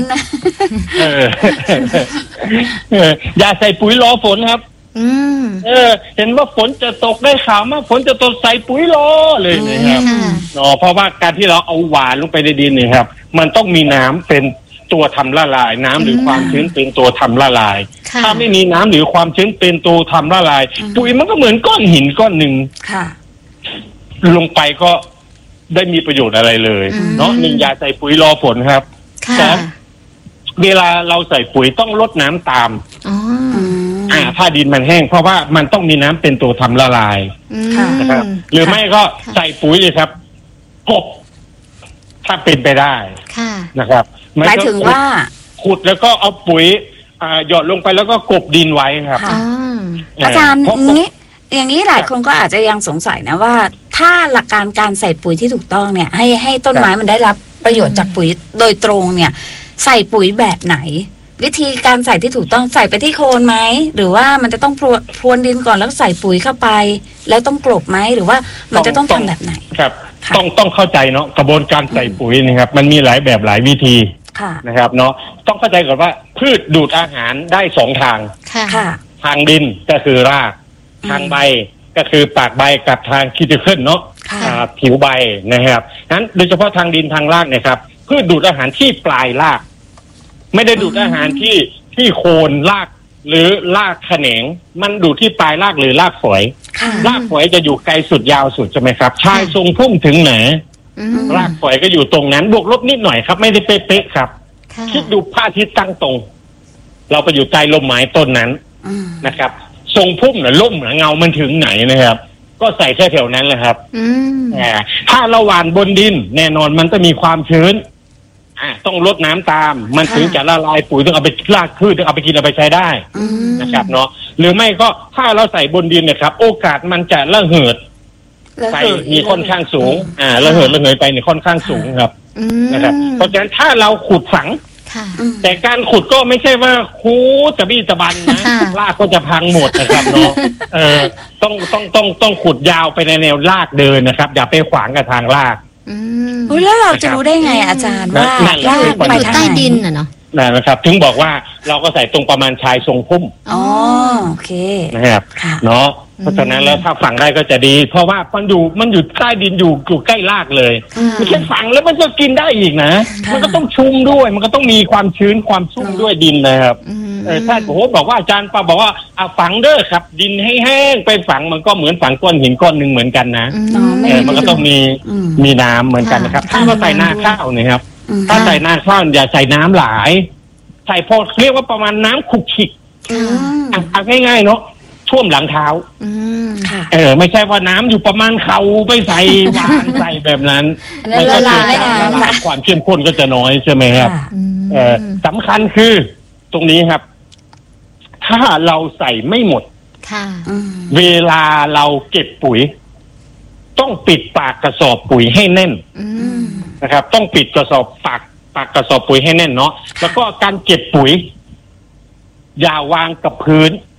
อย่าใส่ปุ๋ยรอฝนครับเห็นว่าฝนจะตกได้ข่าวมาฝนจะตกใส่ปุ๋ยรอเลยนะครับเพราะว่าการที่เราเอาหวานลงไปในดินนี่ครับมันต้องมีน้ำเป็นตัวทำละลายน้ำหรือความชื้นเป็นตัวทำละลายถ้าไม่มีน้ำหรือความชื้นเป็นตัวทำละลายปุ๋ยมันก็เหมือนก้อนหินก้อนหนึ่งลงไปก็ได้มีประโยชน์อะไรเลยเนาะ1อย่าใส่ปุ๋ยรอฝนครับ2เวลาเราใส่ปุ๋ยต้องลดน้ำตามถ้าดินมันแห้งเพราะว่ามันต้องมีน้ำเป็นตัวทำละลายนะครับหรือไม่ก็ใส่ปุ๋ยเลยครับกบถ้าเป็นไปได้นะครับหมายถึงว่าขุดแล้วก็เอาปุ๋ยหยอดลงไปแล้วก็กบดินไว้ครับอาจารย์อย่างนี้หลายคนก็อาจจะยังสงสัยนะว่าถ้าหลักการใส่ปุ๋ยที่ถูกต้องเนี่ยให้ต้นไม้มันได้รับประโยชน์จากปุ๋ยโดยตรงเนี่ยใส่ปุ๋ยแบบไหนวิธีการใส่ที่ถูกต้องใส่ไปที่โคนไหมหรือว่ามันจะต้องพรวนดินก่อนแล้วใส่ปุ๋ยเข้าไปแล้วต้องกลบไหมหรือว่ามันจะต้องทำแบบไหนครับต้องเข้าใจเนาะกระบวนการใส่ปุ๋ยนะครับมันมีหลายแบบหลายวิธีนะครับเนาะต้องเข้าใจก่อนว่าพืชดูดอาหารได้2 ทางทางดินก็คือรากทางใบก็คือปากใบกับทางคิวติเคิลเนาะผิวใบนะครับนั้นโดยเฉพาะทางดินทางรากเนี่ยครับพืชดูดอาหารที่ปลายรากไม่ได้ดูดอาหารที่โคนรากหรือรากแขนงมันดูดที่ปลายรากหรือรากฝอยรากฝอยจะอยู่ไกลสุดยาวสุดใช่ไหมครับชายทรงพุ่งถึงไหนรากฝอยก็อยู่ตรงนั้นบวกลบนิดหน่อยครับไม่ได้เป๊ะๆครับคิดดูพระอาทิตย์ตั้งตรงเราไปอยู่ใต้ร่มไม้ต้นนั้นนะครับทรงพุ่มหรือล่มหรือเงามันถึงไหนนะครับก็ใส่แค่แถวนั้นแหละครับถ้าเราหว่านบนดินแน่นอนมันจะมีความชื้นต้องลดน้ำตามมันถึงจะละลายปุ๋ยต้องเอาไปรากพืชต้องเอาไปกินเอาไปใช้ได้นะครับเนาะหรือไม่ก็ถ้าเราใส่บนดินนะครับโอกาสมันจะระเหิดไปมีค่อนข้างสูงระเหิดไปเนี่ยค่อนข้างสูงครับนะครับเพราะฉะนั้นถ้าเราขุดฝังแต่การขุดก็ไม่ใช่ว่าคูจะบี้ตะบันนะรากก็จะพังหมดนะครับเนาะต้องขุดยาวไปในแนวรากเดินนะครับอย่าไปขวางกับทางรากแล้วเราจะรู้ได้ไงอาจารย์ว่ารากไปใต้ดินน่ะเนาะนะครับถึงบอกว่าเราก็ใส่ตรงประมาณชายทรงพุ่มโอเคนะครับเนาะเพราะฉะนั้นแล้วถ้าฝังได้ก็จะดีเพราะว่ามันอยู่ใต้ดินอยู่ใกล้รากเลยไม่ใช่ฝังแล้วมันก็กินได้อีกนะมันก็ต้องชุ่มด้วยมันก็ต้องมีความชื้นความชุ่มด้วยดินนะครับถ้าโอ้โหบอกว่าอาจารย์ปาบอกว่าฝังเด้อครับดินให้แห้งไปฝังมันก็เหมือนฝังก้อนหินก้อนหนึ่งเหมือนกันนะมันก็ต้องมีน้ำเหมือนกันนะครับถ้าเราใส่นาข้าวเนี่ยครับถ้าใส่นาข้าวอย่าใส่น้ำหลายใส่พอเรียกว่าประมาณน้ำขุกขิกง่ายๆเนาะท่วมหลังเท้าไม่ใช่ว่าน้ำอยู่ประมาณเข่าไปใส่วางใส่แบบนั้นมันก็จะละลายความเข้มข้นก็จะน้อยใช่ไหมครับสำคัญคือตรงนี้ครับถ้าเราใส่ไม่หมดเวลาเราเก็บปุ๋ยต้องปิดปากกระสอบปุ๋ยให้แน่นนะครับต้องปิดกระสอบปากกระสอบปุ๋ยให้แน่นเนาะแล้วก็การเก็บปุ๋ยอย่าวางกับพื้น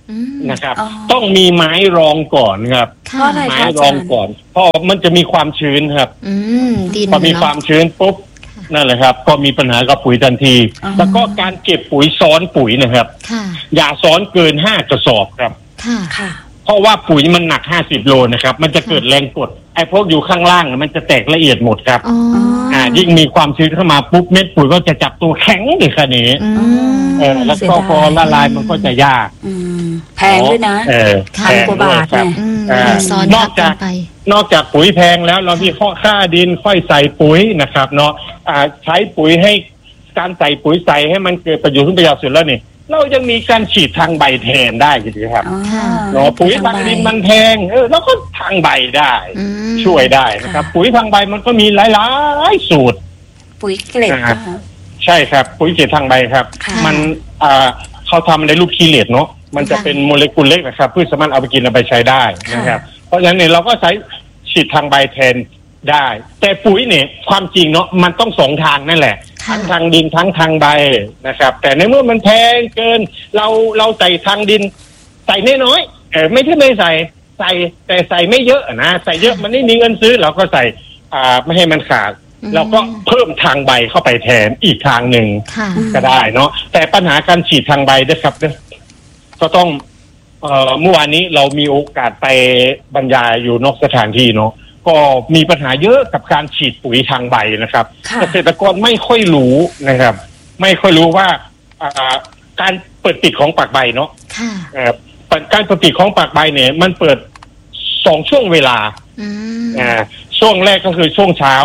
นะครับต้องมีไม้รองก่อนครับไม้รองก่อนเพราะมันจะมีความชื้นครับพอมีความชื้นปุ๊บนั่นแหละครับก็มีปัญหากับปุ๋ยทันทีแล้วก็การเก็บปุ๋ยซ้อนปุ๋ยนะครับอย่าซ้อนเกิน5 กระสอบครับเพราะว่าปุ๋ยมันหนัก50 โลนะครับมันจะเกิดแรงกดไอ้พวกอยู่ข้างล่างมันจะแตกละเอียดหมดครับยิ่งมีความชื้นเข้ามาปุ๊บเม็ดปุ๋ยก็จะจับตัวแข็งเลยค่ะนี้แล้วก็พอละลายมันก็จะยากแพงด้วยนะ1,000 กว่าบาทเนี่ยนอกจากปุ๋ยแพงแล้วเรามีข้อค่าดินค่อยใส่ปุ๋ยนะครับเนาะใช้ปุ๋ยให้การใส่ปุ๋ยใส่ให้มันเกิดประโยชน์ประหยัดสุดแล้วนี่เรายังมีการฉีดทางใบแทนได้ใช่ไหมครับเนาะปุ๋ยทางดินมันแพงแล้วก็ทางใบได้ช่วยได้นะครับปุ๋ยทางใบมันก็มีหลายๆสูตรปุ๋ยเกล็ดใช่ครับปุ๋ยเกล็ดทางใบครับมันเขาทำในรูปคีเลตเนาะมันจะเป็นโมเลกุลเล็กนะครับพืชสามารถเอาไปกินเอาไปใช้ได้นะครับเพราะฉะนั้นเนี่ยเราก็ใช้ฉีดทางใบแทนได้แต่ปุ๋ยเนี่ยความจริงเนาะมันต้อง2 ทางนั่นแหละทั้งทางดินทั้งทางใบนะครับแต่ในเมื่อมันแพงเกินเราใส่ทางดินใส่น้อยๆไม่ใช่ไม่ใส่แต่ใส่ไม่เยอะนะใส่เยอะมันไม่มีเงินซื้อเราก็ใส่ไม่ให้มันขาดเราก็เพิ่มทางใบเข้าไปแทนอีกทางหนึ่งก็ได้เนาะแต่ปัญหาการฉีดทางใบนะครับก็ต้องเมื่อวานนี้เรามีโอกาสไปบรรยายอยู่นอกสถานที่เนาะก็มีปัญหาเยอะกับการฉีดปุ๋ยทางใบนะครับเกษตรกรไม่ค่อยรู้นะครับไม่ค่อยรู้ว่าการเปิดปิดของปากใบเนาะการเปิดปิดของปากใบเนี่ยมันเปิด2 ช่วงเวลาช่วงแรกก็คือช่วงเช้า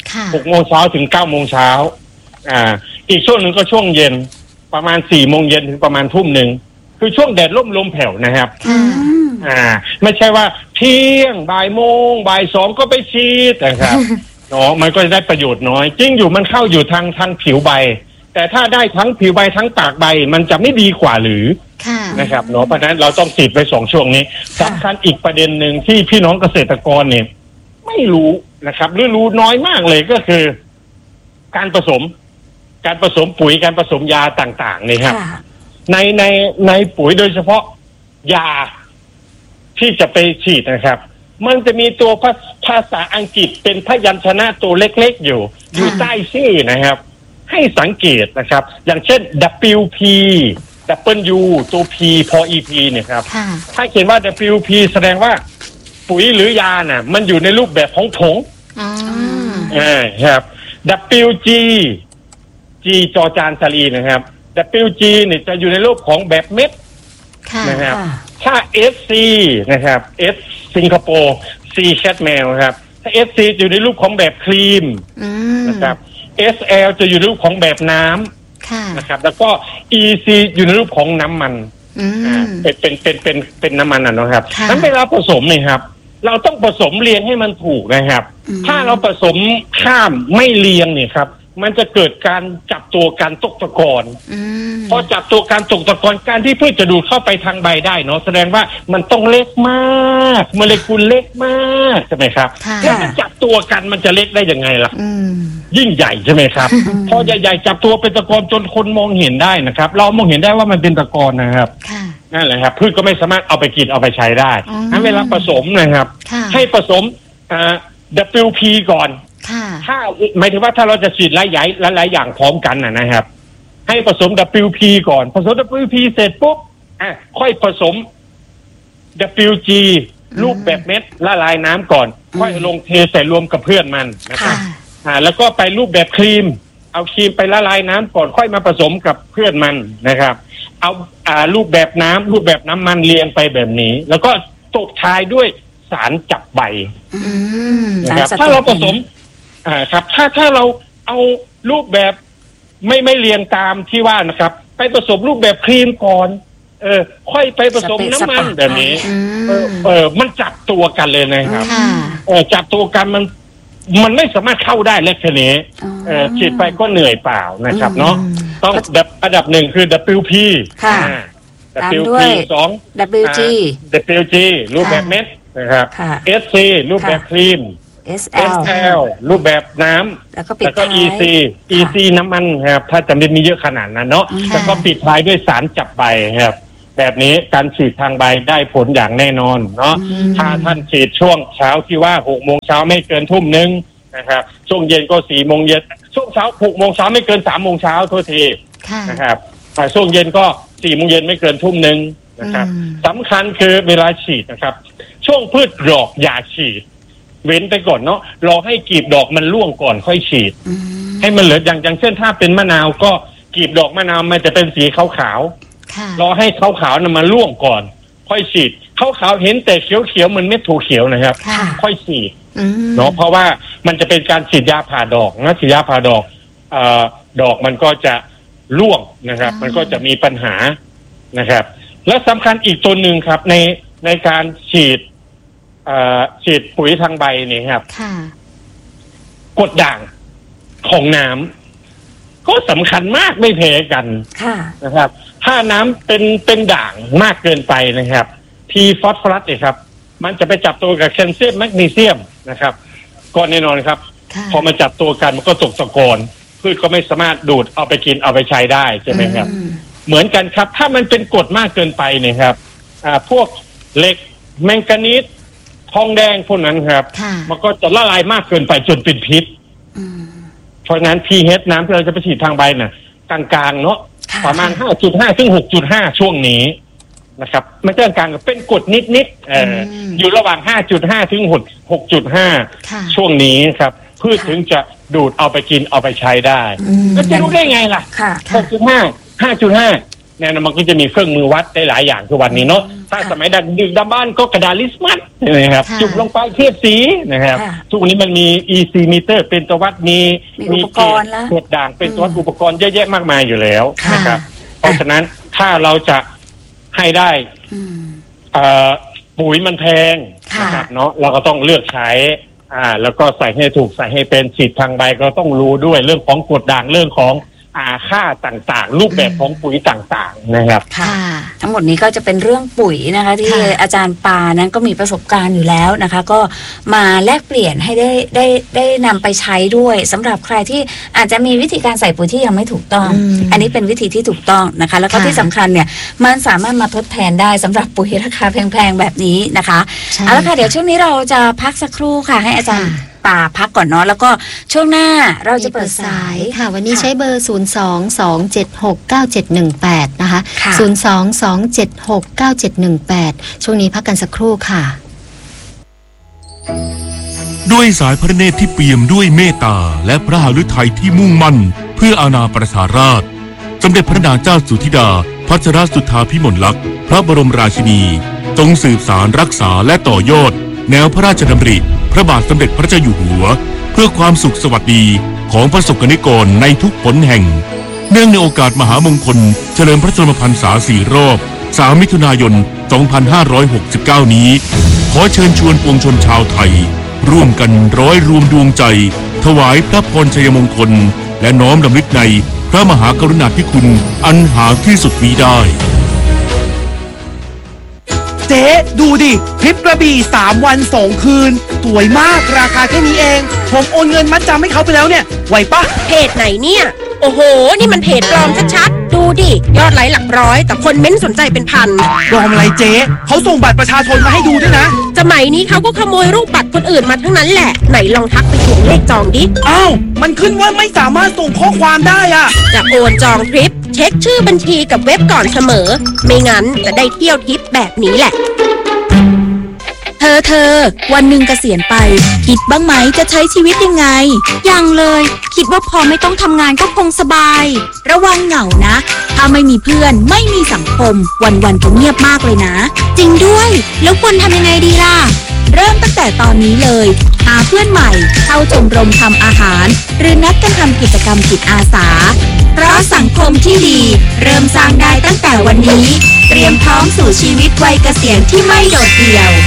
6 โมงเช้าถึง9 โมงเช้าอีกช่วงหนึ่งก็ช่วงเย็นประมาณ4 โมงเย็นถึงประมาณ 19:00 นคือช่วงแดดร่มลมแผ่วนะครับไม่ใช่ว่าเที่ยงบ่ายโมงบ่าย2ก็ไปฉีดนะครับเนาะมันก็จะได้ประโยชน์น้อยจริงอยู่มันเข้าอยู่ทางผิวใบแต่ถ้าได้ทั้งผิวใบทั้งปากใบมันจะไม่ดีกว่าหรือนะครับเนาะเพราะฉะนั้นเราต้องฉีดไป2 ช่วงนี้สำคัญอีกประเด็นหนึ่งที่พี่น้องเกษตรกรเนี่ยไม่รู้นะครับหรือรู้น้อยมากเลยก็คือการผสมปุ๋ยการผสมยาต่างๆนี่ครับในปุ๋ยโดยเฉพาะยาที่จะไปฉีดนะครับมันจะมีตัวภาษาอังกฤษเป็นพยัญชนะตัวเล็กๆอยู่ใต้ชื่อนะครับให้สังเกตนะครับอย่างเช่น WP W ตัว P พอ EP เนี่ยครับถ้าเขียนว่า WP แสดงว่าปุ๋ยหรือยาน่ะมันอยู่ในรูปแบบของผงครับ WG G จอจานสลีนะครับ WG เนี่ยจะอยู่ในรูปของแบบเม็ดนะครับถ้า SC นะครับ S สิงคโปร์ C แคทแมวครับถ้า SC จะอยู่ในรูปของแบบครีมนะครับ SL จะอยู่ในรูปของแบบน้ำนะครับแล้วก็ EC อยู่ในรูปของน้ำมันเป็นน้ำมันนะครับนั้นเวลาผสมเนี่ยครับเราต้องผสมเรียงให้มันถูกนะครับถ้าเราผสมข้ามไม่เรียงเนี่ยครับมันจะเกิดการจับตัวการตกตะกอนพอจับตัวการตกตะกอนการที่พืชจะดูดเข้าไปทางใบได้เนาะแสดงว่ามันต้องเล็กมากโมเลกุลเล็กมากใช่ไหมครับแล้วมันจับตัวกันมันจะเล็กได้ยังไงล่ะยิ่งใหญ่ใช่ไหมครับพอใหญ่ๆจับตัวเป็นตะกอนจนคนมองเห็นได้นะครับเรามองเห็นได้ว่ามันเป็นตะกอนนะครับนั่นแหละครับพืชก็ไม่สามารถเอาไปกินเอาไปใช้ได้งั้นเวลาผสมนะครับให้ผสมWP ก่อนถ้าหมายถึงว่าถ้าเราจะฉีดหลายอย่างพร้อมกันนะครับให้ผสม WP ก่อนผสม WP เสร็จปุ๊บค่อยผสม WG รูปแบบเม็ดละลายน้ำก่อนค่อยลงเทใส่รวมกับเพื่อนมันนะครับแล้วก็ไปรูปแบบครีมเอาครีมไปละลายน้ำก่อนค่อยมาผสมกับเพื่อนมันนะครับเอารูปแบบน้ำมันเรียงไปแบบนี้แล้วก็ตบท้ายด้วยสารจับใบนะครับถ้าเราผสมครับถ้าเราเอารูปแบบไม่เรียงตามที่ว่านะครับไปผสมรูปแบบครีมก่อนค่อยไปผสมน้ำมันแบบนี้มันจับตัวกันเลยนะครับจับตัวกันมันไม่สามารถเข้าได้เล็กแค่นี้ฉีดไปก็เหนื่อยเปล่านะครับเนาะต้องอันดับหนึ่งคือ WP WP 2 WG รูปแบบเม็ดนะครับ SC รูปแบบครีมSL รูปแบบน้ำแล้วก็ EC น้ำมันครับถ้าจะไม่มีเยอะขนาดนั้นเนาะแล้วก็ปิดท้ายด้วยสารจับใบครับแบบนี้การฉีดทางใบได้ผลอย่างแน่นอนเนาะถ้าท่านฉีดช่วงเช้าที่ว่า6 โมงเช้าไม่เกิน ทุ่มนึงนะครับช่วงเย็นก็4 โมงเย็นช่วงเช้า6 โมงเช้าไม่เกิน3 โมงเช้าโทษทีนะครับช่วงเย็นก็4 โมงเย็นไม่เกิน ทุ่มนึงนะครับสำคัญคือเวลาฉีดนะครับช่วงพืชดอกอย่าฉีดเว้นไปก่อนเนาะรอให้กลีบดอกมันร่วงก่อนค่อยฉีดให้มันเหลืออย่างเช่นถ้าเป็นมะนาวก็กลีบดอกมะนาวมันจะเป็นสีขาวๆรอให้ขาวๆมันร่วงก่อนค่อยฉีดขาวๆเห็นแต่เขียวๆมันเม็ดถั่วเขียวนะครับค่อยฉีดเนาะเพราะว่ามันจะเป็นการฉีดยาผ่าดอกนะฉีดยาผ่าดอกดอกมันก็จะร่วงนะครับมันก็จะมีปัญหานะครับและสำคัญอีกตัวหนึ่งครับในการฉีดปุ๋ยทางใบนี่ครับกรดด่างของน้ำก็สำคัญมากไม่แพ้กันนะครับถ้าน้ำเป็นด่างมากเกินไปนะครับทีฟอสฟอรัสเนี่ยครับมันจะไปจับตัวกับแคลเซียมแมกนีเซียมนะครับก็แน่นอนครับพอมันจับตัวกันมันก็ตกตะกอนพืชก็ไม่สามารถดูดเอาไปกินเอาไปใช้ได้ใช่ไหมครับเหมือนกันครับถ้ามันเป็นกรดมากเกินไปเนี่ยครับพวกเหล็กแมงกานีสทองแดงพวกนั้นครับมันก็จะละลายมากเกินไปจนเป็นพิษเพราะนั้น pH น้ำที่เราจะไปฉีดทางใบน่ะกลางๆเนาะประมาณ 5.5 ถึง 6.5 ช่วงนี้นะครับไม่ใช่กลางๆเป็นกรดนิดๆอยู่ระหว่าง 5.5 ถึง 6.5 ช่วงนี้ครับพืชถึงจะดูดเอาไปกินเอาไปใช้ได้แล้วจะรู้ได้ไงล่ะ 6.5 5.5 เนี่ยมันก็จะมีเครื่องมือวัดได้หลายอย่างทุกวันนี้เนาะถ้าสมัยดึกดำบรรพ์ก็กระดาษลิสมัสนะครับจุดลงไปเทียบสีนะครับทุกวันนี้มันมี EC มิเตอร์เป็นตัววัดมีอุปกรณ์แล้วกรดด่างเป็นตัววัดอุปกรณ์เยอะแยะมากมายอยู่แล้วนะครับเพราะฉะนั้นถ้าเราจะให้ได้ปุ๋ยมันแพงนะครับเนาะเราก็ต้องเลือกใช้แล้วก็ใส่ให้ถูกใส่ให้เป็นฉีดทางใบก็ต้องรู้ด้วยเรื่องของกรดด่างเรื่องของค่าต่างๆรูปแบบของปุ๋ยต่างๆนะครับทั้งหมดนี้ก็จะเป็นเรื่องปุ๋ยนะคะที่อาจารย์ปานั้นก็มีประสบการณ์อยู่แล้วนะคะก็มาแลกเปลี่ยนให้ได้นำไปใช้ด้วยสำหรับใครที่อาจจะมีวิธีการใส่ปุ๋ยที่ยังไม่ถูกต้องอันนี้เป็นวิธีที่ถูกต้องนะคะแล้วก็ที่สำคัญเนี่ยมันสามารถมาทดแทนได้สำหรับปุ๋ยราคาแพงๆแบบนี้นะคะเอาละค่ะเดี๋ยวช่วงนี้เราจะพักสักครู่ค่ะให้อาจารย์ป่าพักก่อนเนาะแล้วก็ช่วงหน้าเราจะเปิดสายค่ะวันนี้ใช้เบอร์ 022769718 นะคะ 022769718 ช่วงนี้พักกันสักครู่ค่ะด้วยสายพระเนตรที่เปี่ยมด้วยเมตตาและพระหฤทัยที่มุ่งมั่นเพื่ออาณาประชาราษฎร์สมเด็จพระนางเจ้าสุธิดาพัชรสุทธาภิมลลักษณ์พระบรมราชินีจงสืบสารรักษาและต่อยอดแนวพระราชดำริพระบาทสมเด็จพระเจ้าอยู่หัวเพื่อความสุขสวัสดีของประสบกนิกรในทุกหนแห่งเนื่องในโอกาสมหามงคลเฉลิมพระชนมพรรษา4 รอบ3 มิถุนายน 2569 นี้ขอเชิญชวนปวงชนชาวไทยร่วมกันร้อยรวมดวงใจถวายพระพรชัยมงคลและน้อมรำลึกในพระมหากรุณาธิคุณอันหาที่สุดมิได้เจ๊ดูดิทริปกระบี่3 วัน 2 คืนสวยมากราคาแค่นี้เองผมโอนเงินมัดจำให้เขาไปแล้วเนี่ยไหวปะเพจไหนเนี่ยโอ้โหนี่มันเพจปลอมชัดๆดูดิยอดไลค์หลักร้อยแต่คนเม้นสนใจเป็นพันปลอมอะไรเจ๊เขาส่งบัตรประชาชนมาให้ดูด้วยนะสมัยนี้เขาก็ขโมยรูปบัตรคนอื่นมาทั้งนั้นแหละไหนลองทักไปถ่วงเลขจองดิอ้าวมันขึ้นว่าไม่สามารถส่งข้อความได้อะจะโอนจองทริปเช็คชื่อบัญชีกับเว็บก่อนเสมอไม่งั้นจะได้เที่ยวทริปแบบนี้แหละเธอวันหนึ่งเกษียณไปคิดบ้างไหมจะใช้ชีวิตยังไงยังเลยคิดว่าพอไม่ต้องทำงานก็คงสบายระวังเหงานะถ้าไม่มีเพื่อนไม่มีสังคมวันๆจะเงียบมากเลยนะจริงด้วยแล้วควรทำยังไงดีล่ะเริ่มตั้งแต่ตอนนี้เลยหาเพื่อนใหม่เข้าชมรมทำอาหารหรือนัดกันทำกิจกรรมจิตอาสาเพราะสังคมที่ดีเริ่มสร้างได้ตั้งแต่วันนี้เตรียมพร้อมสู่ชีวิตวัยเกษียณที่ไม่โดดเดี่ยว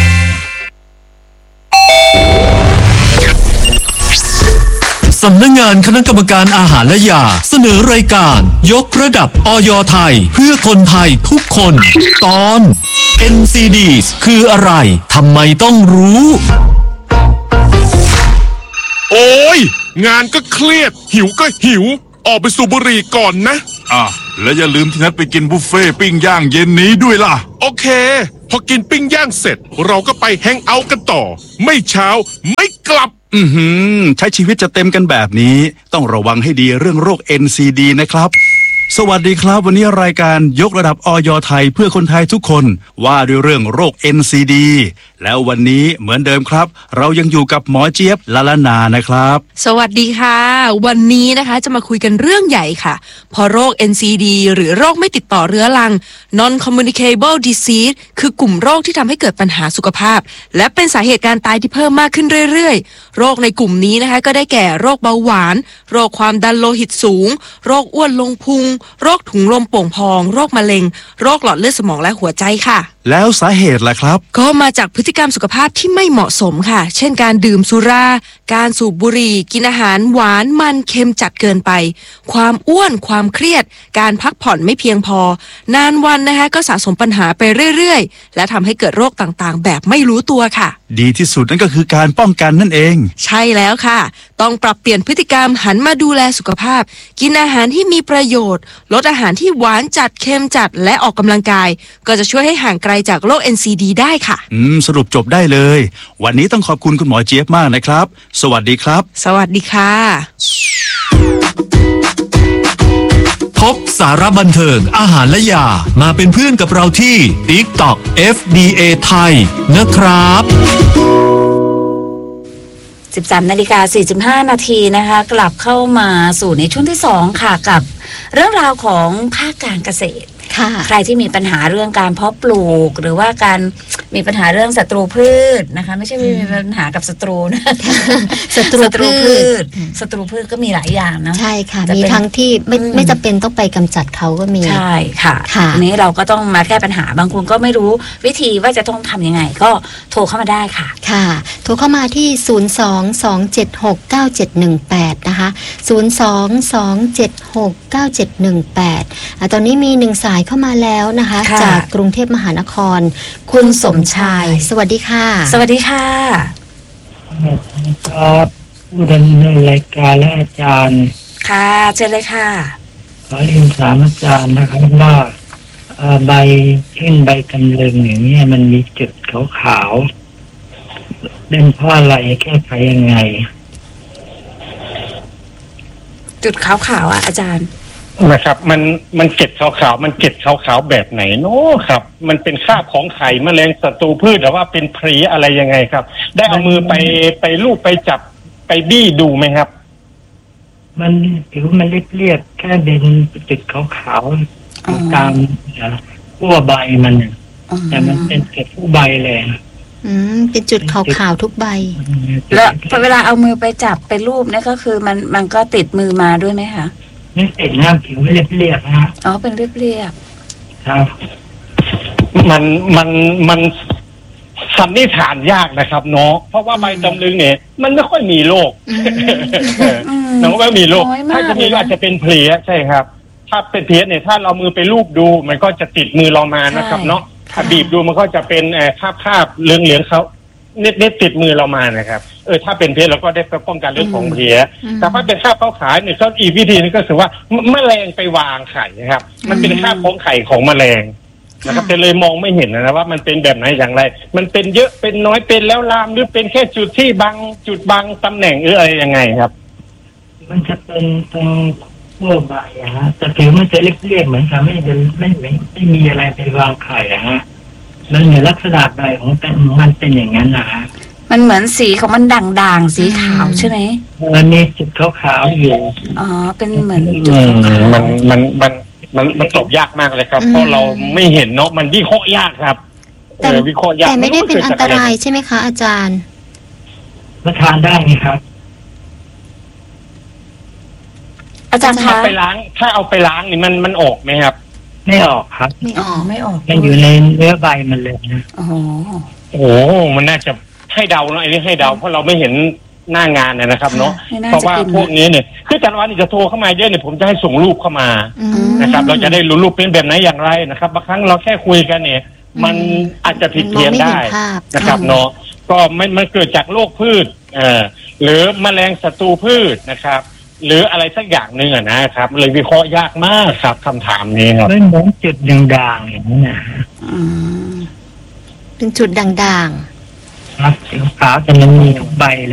สำนักงานคณะกรรมการอาหารและยาเสนอรายการยกระดับอย.ไทยเพื่อคนไทยทุกคนตอน NCDs คืออะไรทำไมต้องรู้โอ้ยงานก็เครียดหิวก็หิวออกไปสูบบุหรี่ก่อนนะแล้วอย่าลืมที่นัดไปกินบุฟเฟ่ปิ้งย่างเย็นนี้ด้วยล่ะโอเคพอกินปิ้งย่างเสร็จเราก็ไปแฮงเอาท์กันต่อไม่เช้าไม่กลับใช้ชีวิตจะเต็มกันแบบนี้ต้องระวังให้ดีเรื่องโรค NCD นะครับสวัสดีครับวันนี้รายการยกระดับอย.ไทยเพื่อคนไทยทุกคนว่าด้วยเรื่องโรค NCD แล้ววันนี้เหมือนเดิมครับเรายังอยู่กับหมอเจี๊ยบละละนานะครับสวัสดีค่ะวันนี้นะคะจะมาคุยกันเรื่องใหญ่ค่ะพอโรค NCD หรือโรคไม่ติดต่อเรื้อรัง Non-Communicable Disease คือกลุ่มโรคที่ทำให้เกิดปัญหาสุขภาพและเป็นสาเหตุการตายที่เพิ่มมากขึ้นเรื่อยๆโรคในกลุ่มนี้นะคะก็ได้แก่โรคเบาหวานโรคความดันโลหิตสูงโรคอ้วนลงพุงโรคถุงลมโป่งพองโรคมะเร็งโรคหลอดเลือดสมองและหัวใจค่ะแล้วสาเหตุล่ะครับก็มาจากพฤติกรรมสุขภาพที่ไม่เหมาะสมค่ะเช่นการดื่มสุราการสูบบุหรี่กินอาหารหวานมันเค็มจัดเกินไปความอ้วนความเครียดการพักผ่อนไม่เพียงพอนานวันนะคะก็สะสมปัญหาไปเรื่อยๆและทำให้เกิดโรคต่างๆแบบไม่รู้ตัวค่ะดีที่สุดนั่นก็คือการป้องกันนั่นเองใช่แล้วค่ะต้องปรับเปลี่ยนพฤติกรรมหันมาดูแลสุขภาพกินอาหารที่มีประโยชน์ลดอาหารที่หวานจัดเค็มจัดและออกกำลังกายก็จะช่วยให้ห่างไกลจากโรค NCD ได้ค่ะสรุปจบได้เลยวันนี้ต้องขอบคุณคุณหมอเจี๊ยบมากนะครับสวัสดีครับสวัสดีค่ะพบสาระบันเทิงอาหารและยามาเป็นเพื่อนกับเราที่ TikTok FDA ไทยนะครับ 13:45 นาทีนะคะกลับเข้ามาสู่ในช่วงที่2ค่ะกับเรื่องราวของภาคการเกษตรใครที่มีปัญหาเรื่องการเพาะปลูกหรือว่าการมีปัญหาเรื่องศัตรูพืชนะคะไม่ใช่มีปัญหากับศัตรูนะศัตรูพืชก็มีหลายอย่างนะใช่ค่ะมีทั้งที่ไม่จำเป็นต้องไปกำจัดเขาก็มีใช่ค่ะทีนี้เราก็ต้องมาแก้ปัญหาบางคนก็ไม่รู้วิธีว่าจะต้องทำยังไงก็โทรเข้ามาได้ค่ะค่ะโทรเข้ามาที่022769718นะคะ022769718ตอนนี้มี1สายเข้ามาแล้วนะคะจากกรุงเทพมหานครคุณสมชายสวัสดีค่ะสวัสดีค่ะครับผู้ดำเนินรายการและอาจารย์ค่ะเชิญเลยค่ะขอเรียนถามอาจารย์นะครับว่าใบขึ้นใบกำลึงอย่างนี้มันมีจุดขาวๆเป็นเพราะอะไรแก้ไขยังไงจุดขาวๆอาจารย์นะครับมันเกล็ดขาวๆมันเกล็ดขาวๆแบบไหนเนาะครับมันเป็นคราบของไข่แมลงศัตรูพืชหรือว่าเป็นเพลี้ยอะไรยังไงครับได้เอามือไปลูบไปจับไปบี้ดูไหมครับมันผิวมันเรียบๆแค่เป็นจุดขาวๆตามขั้วใบมันแต่มันเป็นเกล็ดผู้ใบเลยเป็นจุดขาวๆทุกใบแล้วเวลาเอามือไปจับไปลูบเนี่ยก็คือมันก็ติดมือมาด้วยไหมคะไม่ติดนะผิวเรียบๆนะอ๋อเป็นเรียบๆครับมันสันนิษฐานยากนะครับเนาะเพราะว่าใบตำลึงเนี่ยมันไม่ค่อยมีโรคน้องไม่มีโรคถ้าจะมีอาจจะเป็นเพลี้ยใช่ครับถ้าเป็นเพลี้ยเนี่ยถ้าเรามือไปลูบดูมันก็จะติดมือเรามานะครับเนาะถ้าบีบดูมันก็จะเป็นคราบเหลืองๆเขาเน็ตติดมือเรามานะครับถ้าเป็นเพลี้ยเราก็ได้ป้องกันเรื่องของเพลี้ยแต่ถ้าเป็นคราบขาวๆเนี่ยก็อีกวิธีนึงก็คือว่าแมลงไปวางไข่นะครับมันเป็นคราบของไข่ของแมลงนะครับแต่เลยมองไม่เห็นนะว่ามันเป็นแบบไหนอย่างไรมันเป็นเยอะเป็นน้อยเป็นแล้วลามหรือเป็นแค่จุดที่บางจุดบางตำแหน่งอะไรยังไงครับมันจะเป็นตรงขั้วใบฮะแต่ผิวมันจะเรียบๆเหมือนกับไม่มีอะไรไปวางไข่ฮะแล้วในลักษณะใบของมันเป็นอย่างนั้นนะฮะมันเหมือนสีของมันด่างๆสีขาวใช่ไหมมันมีจุดขาวๆอยู่อ๋อเป็นเหมือนจุดมันตอบยากมากเลยครับเพราะเราไม่เห็นเนาะมันวิเคราะห์ยากครับวิเคราะห์ยากแต่ไม่ได้เป็นอันตรายใช่ไหมคะอาจารย์มาทานได้ไหมครับอาจารย์คะถ้าเอาไปล้างนี่มันออกไหมครับไม่ออกครับไม่ออกมันอยู่ในเนื้อใบมันเลยนะโอ้โหมันน่าจะให้เดาเนาะอันนี้ให้เดาเพราะเราไม่เห็นหน้างานนะครับเนาะเพราะว่าพวกนี้เนี่ยคือจันวันนี่จะโทรเข้ามาเยอะเนี่ยผมจะให้ส่งรูปเข้ามานะครับเราจะได้รู้รูปเป็นแบบไหนอย่างไรนะครับบางครั้งเราแค่คุยกันเนี่ยมันอาจจะผิดเพี้ยนได้นะครับเนาะก็มันเกิดจากโรคพืชหรือแมลงศัตรูพืชนะครับหรืออะไรสักอย่างหนึ่งนะครับเลยวิเคราะห์ยากมากครับคำถามนี้ครับไม่เหมือนจุดด่างๆอย่างนี้นะเป็นจุดด่างๆครับสีขาวแต่มันมีทุกใบเลย